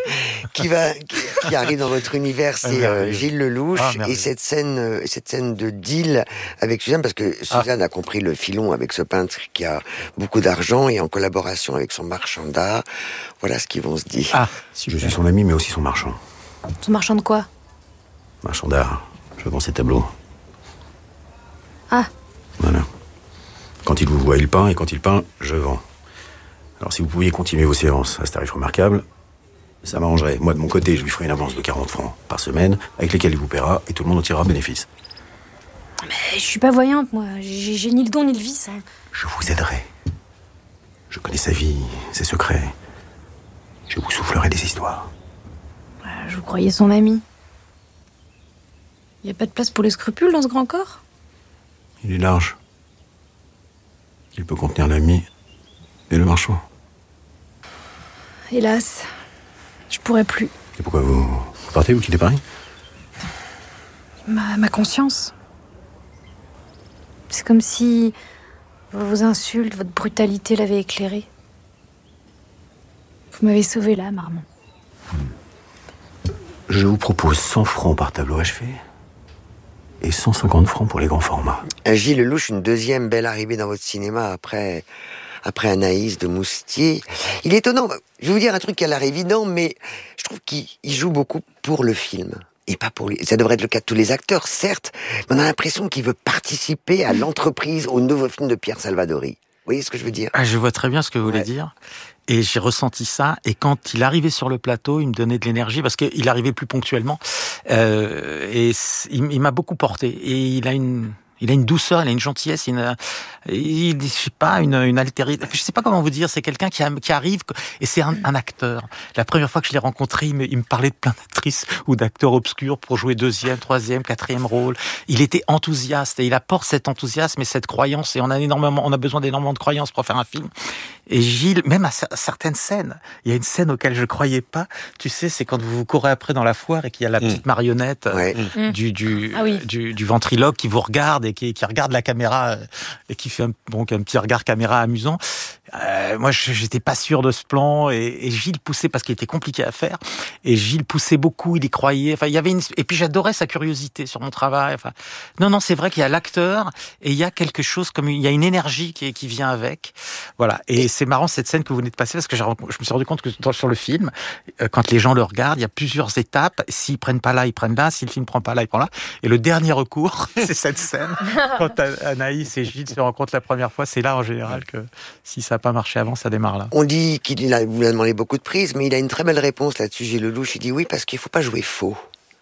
qui va, qui, qui arrive dans votre univers, c'est ah, euh, Gilles Lelouch, ah, et cette scène, euh, cette scène de deal avec Suzanne, parce que Suzanne ah. a compris le filon avec ce peintre qui a beaucoup d'argent et en collaboration avec son marchand d'art. Voilà ce qu'ils vont se dire.
Ah,
je suis son ami, mais aussi son marchand.
Son marchand de quoi ?
Marchand d'art. Je vends ses tableaux.
Ah.
Voilà. Quand il vous voit, il peint, et quand il peint, je vends. Alors si vous pouviez continuer vos séances à ce tarif remarquable, ça m'arrangerait. Moi, de mon côté, je lui ferai une avance de quarante francs par semaine, avec lesquels il vous paiera, et tout le monde en tirera bénéfice.
Mais je suis pas voyante, moi. J'ai, j'ai ni le don ni le vice. Hein.
Je vous aiderai. Je connais sa vie, ses secrets. Je vous soufflerai des histoires.
Je vous croyais son ami. Il y a pas de place pour les scrupules dans ce grand corps ?
Il est large. Il peut contenir l'ami et le marchand.
Hélas, je pourrais plus.
Et pourquoi vous, vous partez, vous quittez Paris ?
Ma, ma conscience. C'est comme si vos insultes, votre brutalité l'avaient éclairé. Vous m'avez sauvé l'âme, Armand.
Je vous propose cent francs par tableau achevé et cent cinquante francs pour les grands formats.
Gilles Lelouch, une deuxième belle arrivée dans votre cinéma après, après Anaïs de Moustier. Il est étonnant, je vais vous dire un truc qui a l'air évident, mais je trouve qu'il joue beaucoup pour le film. Et pas pour lui. Ça devrait être le cas de tous les acteurs, certes, mais on a l'impression qu'il veut participer à l'entreprise, au nouveau film de Pierre Salvadori. Vous voyez ce que je veux dire ?
Ah, je vois très bien ce que vous voulez
ouais. dire.
Et j'ai ressenti ça. Et quand il arrivait sur le plateau, il me donnait de l'énergie parce qu'il arrivait plus ponctuellement. Euh, et il, il m'a beaucoup porté. Et il a une, Il a une douceur, il a une gentillesse, une, il, je sais pas, une, une altérité. Je sais pas comment vous dire. C'est quelqu'un qui, a, qui arrive et c'est un, un acteur. La première fois que je l'ai rencontré, il me, il me parlait de plein d'actrices ou d'acteurs obscurs pour jouer deuxième, troisième, quatrième rôle. Il était enthousiaste et il apporte cet enthousiasme et cette croyance. Et on a énormément, on a besoin d'énormément de croyance pour faire un film. Et Gilles, même à certaines scènes, il y a une scène auquel je croyais pas. Tu sais, c'est quand vous vous courez après dans la foire et qu'il y a la petite mmh. marionnette ouais. euh, du du, ah oui. du du ventriloque qui vous regarde et qui, qui regarde la caméra euh, et qui fait un, donc un petit regard caméra amusant. Euh, moi, je, j'étais pas sûr de ce plan et, et Gilles poussait parce qu'il était compliqué à faire. Et Gilles poussait beaucoup, il y croyait. Enfin, il y avait une et puis j'adorais sa curiosité sur mon travail. Enfin, non, non, c'est vrai qu'il y a l'acteur et il y a quelque chose comme il y a une énergie qui qui vient avec. Voilà. Et c'est marrant cette scène que vous venez de passer parce que j'ai, je me suis rendu compte que dans, sur le film, quand les gens le regardent, il y a plusieurs étapes. S'ils prennent pas là, ils prennent là. Si le film prend pas là, il prend là. Et le dernier recours, c'est cette scène. Quand Anaïs et Gilles se rencontrent la première fois, c'est là en général que si ça n'a pas marché avant, ça démarre là.
On dit qu'il a, vous lui a demandé beaucoup de prises, mais il a une très belle réponse là-dessus, Gilles Lelouch. Il dit oui, parce qu'il ne faut pas jouer faux.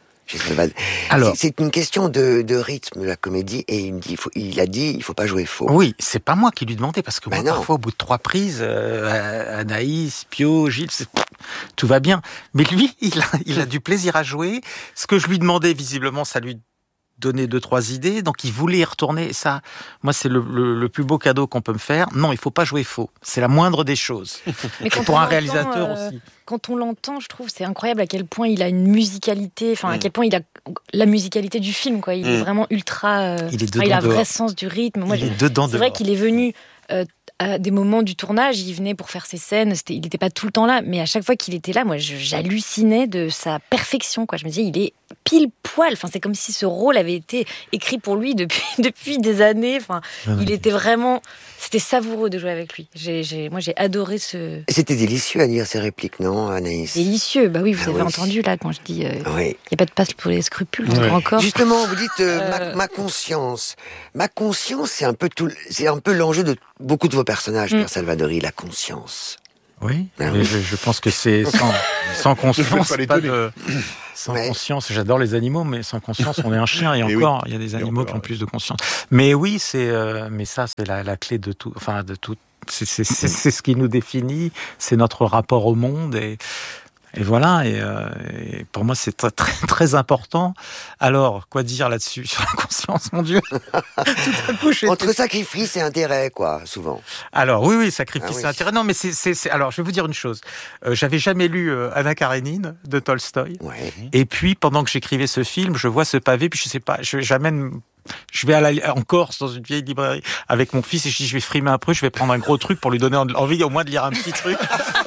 Alors, c'est, c'est une question de, de rythme, la comédie, et il, me dit, il, faut, il a dit il ne faut pas jouer faux.
Oui, c'est pas moi qui lui demandais, parce que
ben
moi,
non.
parfois, au bout de trois prises, euh, Anaïs, Pio, Gilles, c'est, tout va bien. Mais lui, il a, il a du plaisir à jouer. Ce que je lui demandais, visiblement, ça lui donner deux, trois idées, donc il voulait y retourner, et ça, moi, c'est le, le, le plus beau cadeau qu'on peut me faire. Non, il faut pas jouer faux. C'est la moindre des choses.
Mais quand
pour
on
un réalisateur
euh,
aussi.
Quand on l'entend, je trouve, c'est incroyable à quel point il a une musicalité, enfin, mmh. à quel point il a la musicalité du film, quoi. Il mmh. est vraiment ultra, euh,
il, est
enfin, il a un vrai
dehors.
sens du rythme. Moi,
il
je,
est dedans
c'est vrai
dehors.
qu'il est venu, euh, à des moments du tournage, il venait pour faire ses scènes, c'était, il n'était pas tout le temps là, mais à chaque fois qu'il était là, moi, je, j'hallucinais de sa perfection, quoi. Je me disais, il est pile poil. Enfin, c'est comme si ce rôle avait été écrit pour lui depuis depuis des années. Enfin, ah, il était vraiment, c'était savoureux de jouer avec lui. J'ai, j'ai, moi, j'ai adoré ce.
C'était délicieux à lire ces répliques, non, Anaïs?
Délicieux, bah oui, vous
ah,
avez
oui.
entendu là quand je dis, il euh,
oui.
n'y a pas de passe pour les scrupules, oui. encore.
Justement, vous dites euh,
euh...
ma, ma conscience. Ma conscience, c'est un peu tout, c'est un peu l'enjeu de beaucoup de vos personnages, mm. Pierre Salvadori, la conscience.
Oui, ah, oui. Je, je pense que c'est sans, sans conscience, pas, pas de, sans
ouais.
conscience. J'adore les animaux, mais sans conscience, on est un chien. Et, et encore, oui. il y a des animaux encore, qui ont plus de conscience. Mais oui, c'est, euh, mais ça, c'est la, la clé de tout. Enfin, de tout. C'est, c'est, c'est, c'est ce qui nous définit. C'est notre rapport au monde et. Et voilà, et, euh, et pour moi, c'est très, très, très important. Alors, quoi dire là-dessus, sur la conscience, mon Dieu? Tout à coup, j'ai
Entre
été...
sacrifice et intérêt, quoi, souvent.
Alors, oui, oui, sacrifice
ah, oui.
et intérêt. Non, mais c'est, c'est, c'est... Alors, je vais vous dire une chose. Euh, j'avais jamais lu euh, Anna Karénine, de Tolstoï.
Ouais.
Et puis, pendant que j'écrivais ce film, je vois ce pavé, puis je sais pas, je, j'amène... Je vais à la, en Corse, dans une vieille librairie, avec mon fils, et je dis, je vais frimer un peu, je vais prendre un gros truc pour lui donner envie, au moins, de lire un petit truc.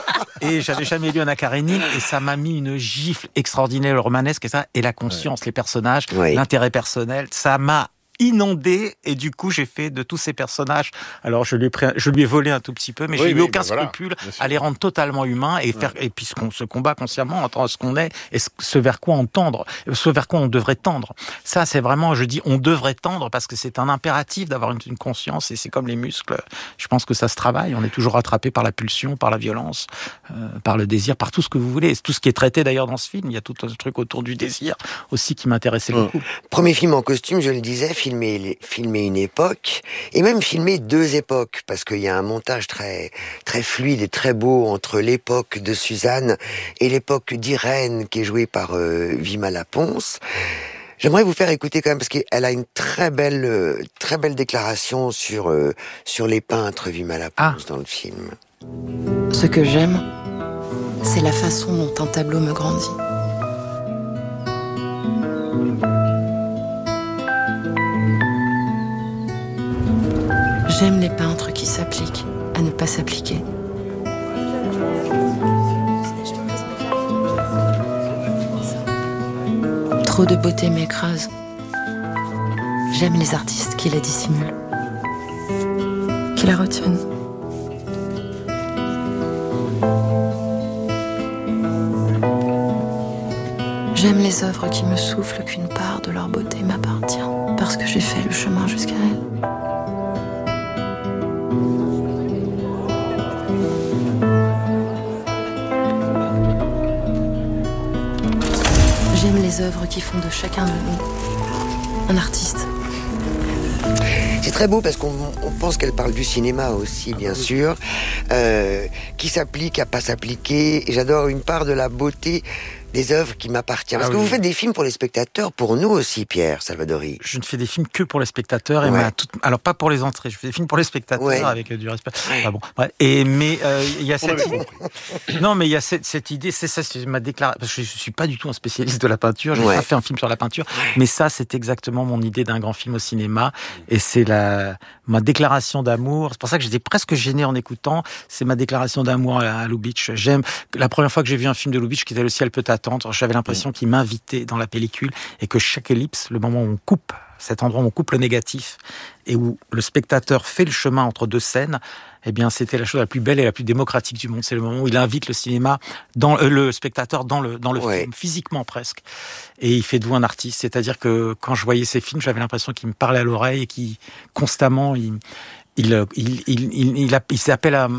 Et j'avais jamais lu Anna Karénine, et ça m'a mis une gifle extraordinaire, le romanesque, et ça, et la conscience, ouais. les personnages, ouais. l'intérêt personnel, ça m'a inondé, et du coup j'ai fait de tous ces personnages, alors je lui ai, pris, je lui ai volé un tout petit peu, mais oui, j'ai eu oui, aucun bah scrupule voilà, à les rendre totalement humains et faire, ouais. et puis qu'on se combat consciemment entre ce qu'on est et ce vers quoi on tendre, ce vers quoi on devrait tendre. Ça c'est vraiment, je dis on devrait tendre parce que c'est un impératif d'avoir une, une conscience et c'est comme les muscles, je pense que ça se travaille, on est toujours attrapé par la pulsion, par la violence, euh, par le désir, par tout ce que vous voulez, tout ce qui est traité d'ailleurs dans ce film, il y a tout un truc autour du désir aussi qui m'intéressait mmh. beaucoup.
Premier film en costume, je le disais, filmer, filmer une époque, et même filmer deux époques, parce qu'il y a un montage très, très fluide et très beau entre l'époque de Suzanne et l'époque d'Irène, qui est jouée par euh, Vima Laponce. J'aimerais vous faire écouter quand même, parce qu'elle a une très belle, euh, très belle déclaration sur, euh, sur les peintres Vima Laponce ah. dans le film.
Ce que j'aime, c'est la façon dont un tableau me grandit. J'aime les peintres qui s'appliquent à ne pas s'appliquer. Trop de beauté m'écrase. J'aime les artistes qui la dissimulent, qui la retiennent. J'aime les œuvres qui me soufflent qu'une part de leur beauté m'appartient, parce que j'ai fait le chemin jusqu'à elles. J'aime les œuvres qui font de chacun de nous un artiste.
très beau parce qu'on on pense qu'elle parle du cinéma aussi, bien ah, oui. sûr, euh, qui s'applique à pas s'appliquer. Et j'adore une part de la beauté des œuvres qui m'appartiennent. Parce ah, que oui. vous faites des films pour les spectateurs, pour nous aussi, Pierre Salvadori.
Je ne fais des films que pour les spectateurs. Et ouais. ma toute... Alors, pas pour les entrées, je fais des films pour les spectateurs ouais. avec du respect. Ouais. Ah bon. Ouais. Et, mais euh, il y a cette idée... Non, mais il y a cette, cette idée, c'est ça, c'est ma déclaration. Parce que je ne suis pas du tout un spécialiste de la peinture, je n'ai ouais. pas fait un film sur la peinture, mais ça, c'est exactement mon idée d'un grand film au cinéma. Et c'est la... ma déclaration d'amour. C'est pour ça que j'étais presque gêné en écoutant. C'est ma déclaration d'amour à, à Lubitsch. J'aime... La première fois que j'ai vu un film de Lubitsch, qui était Le ciel peut attendre, j'avais l'impression qu'il m'invitait dans la pellicule et que chaque ellipse, le moment où on coupe, cet endroit où on coupe le négatif et où le spectateur fait le chemin entre deux scènes, eh bien, c'était la chose la plus belle et la plus démocratique du monde. C'est le moment où il invite le cinéma, dans euh, le spectateur dans le dans le ouais. film, physiquement presque. Et il fait de vous un artiste. C'est-à-dire que quand je voyais ces films, j'avais l'impression qu'il me parlait à l'oreille et qu'il constamment il il il il il, il, a, il s'appelle à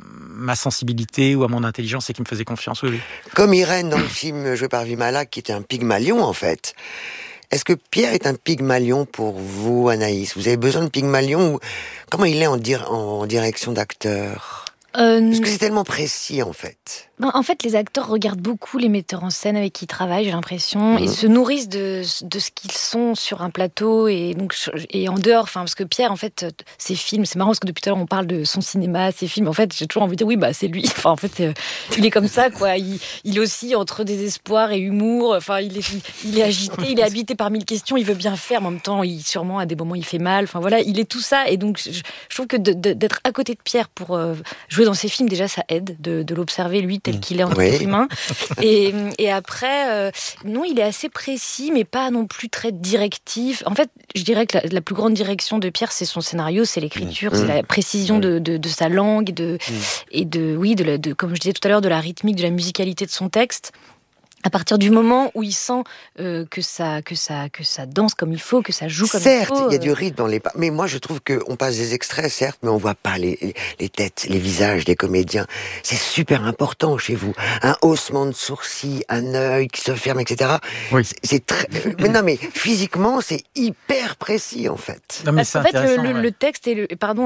ma sensibilité ou à mon intelligence et qui me faisait confiance. Oui, oui.
Comme Irène dans le film joué par Vimala, qui était un Pygmalion en fait. Est-ce que Pierre est un Pygmalion pour vous, Anaïs? Vous avez besoin de Pygmalion ou comment il est en, dir- en direction d'acteur? Euh, Parce que c'est tellement précis, en fait.
Ben, en fait, les acteurs regardent beaucoup les metteurs en scène avec qui ils travaillent, j'ai l'impression. Mmh. Ils se nourrissent de, de ce qu'ils sont sur un plateau et, donc, et en dehors. Enfin, parce que Pierre, en fait, ses films, c'est marrant parce que depuis tout à l'heure, on parle de son cinéma, ses films. En fait, j'ai toujours envie de dire, oui, bah, c'est lui. Enfin, en fait, euh, il est comme ça, quoi. Il, il oscille entre désespoir et humour. Enfin, il est, il, il est agité, il est habité par mille questions. Il veut bien faire, mais en même temps, il, sûrement, à des moments, il fait mal. Enfin, voilà, il est tout ça. Et donc, je, je trouve que de, de, d'être à côté de Pierre pour euh, jouer dans ses films, déjà ça aide de, de l'observer lui tel qu'il est entre oui. les mains et, et après euh, non il est assez précis mais pas non plus très directif. En fait je dirais que la, la plus grande direction de Pierre c'est son scénario, c'est l'écriture, mmh. c'est la précision mmh. de, de, de sa langue de, mmh. et de oui de, la, de comme je disais tout à l'heure de la rythmique, de la musicalité de son texte. À partir du moment où il sent euh, que ça, que ça, que ça danse comme il faut, que ça joue comme
certes,
il faut.
Certes, il y a du rythme dans les pas. Mais moi, je trouve qu'on passe des extraits, certes, mais on voit pas les, les têtes, les visages des comédiens. C'est super important chez vous. Un haussement de sourcils, un œil qui se ferme, et cetera. Oui. C'est, c'est très. mais non, mais physiquement, c'est hyper précis en fait.
Non, mais c'est en fait, le, ouais. le texte et le, pardon.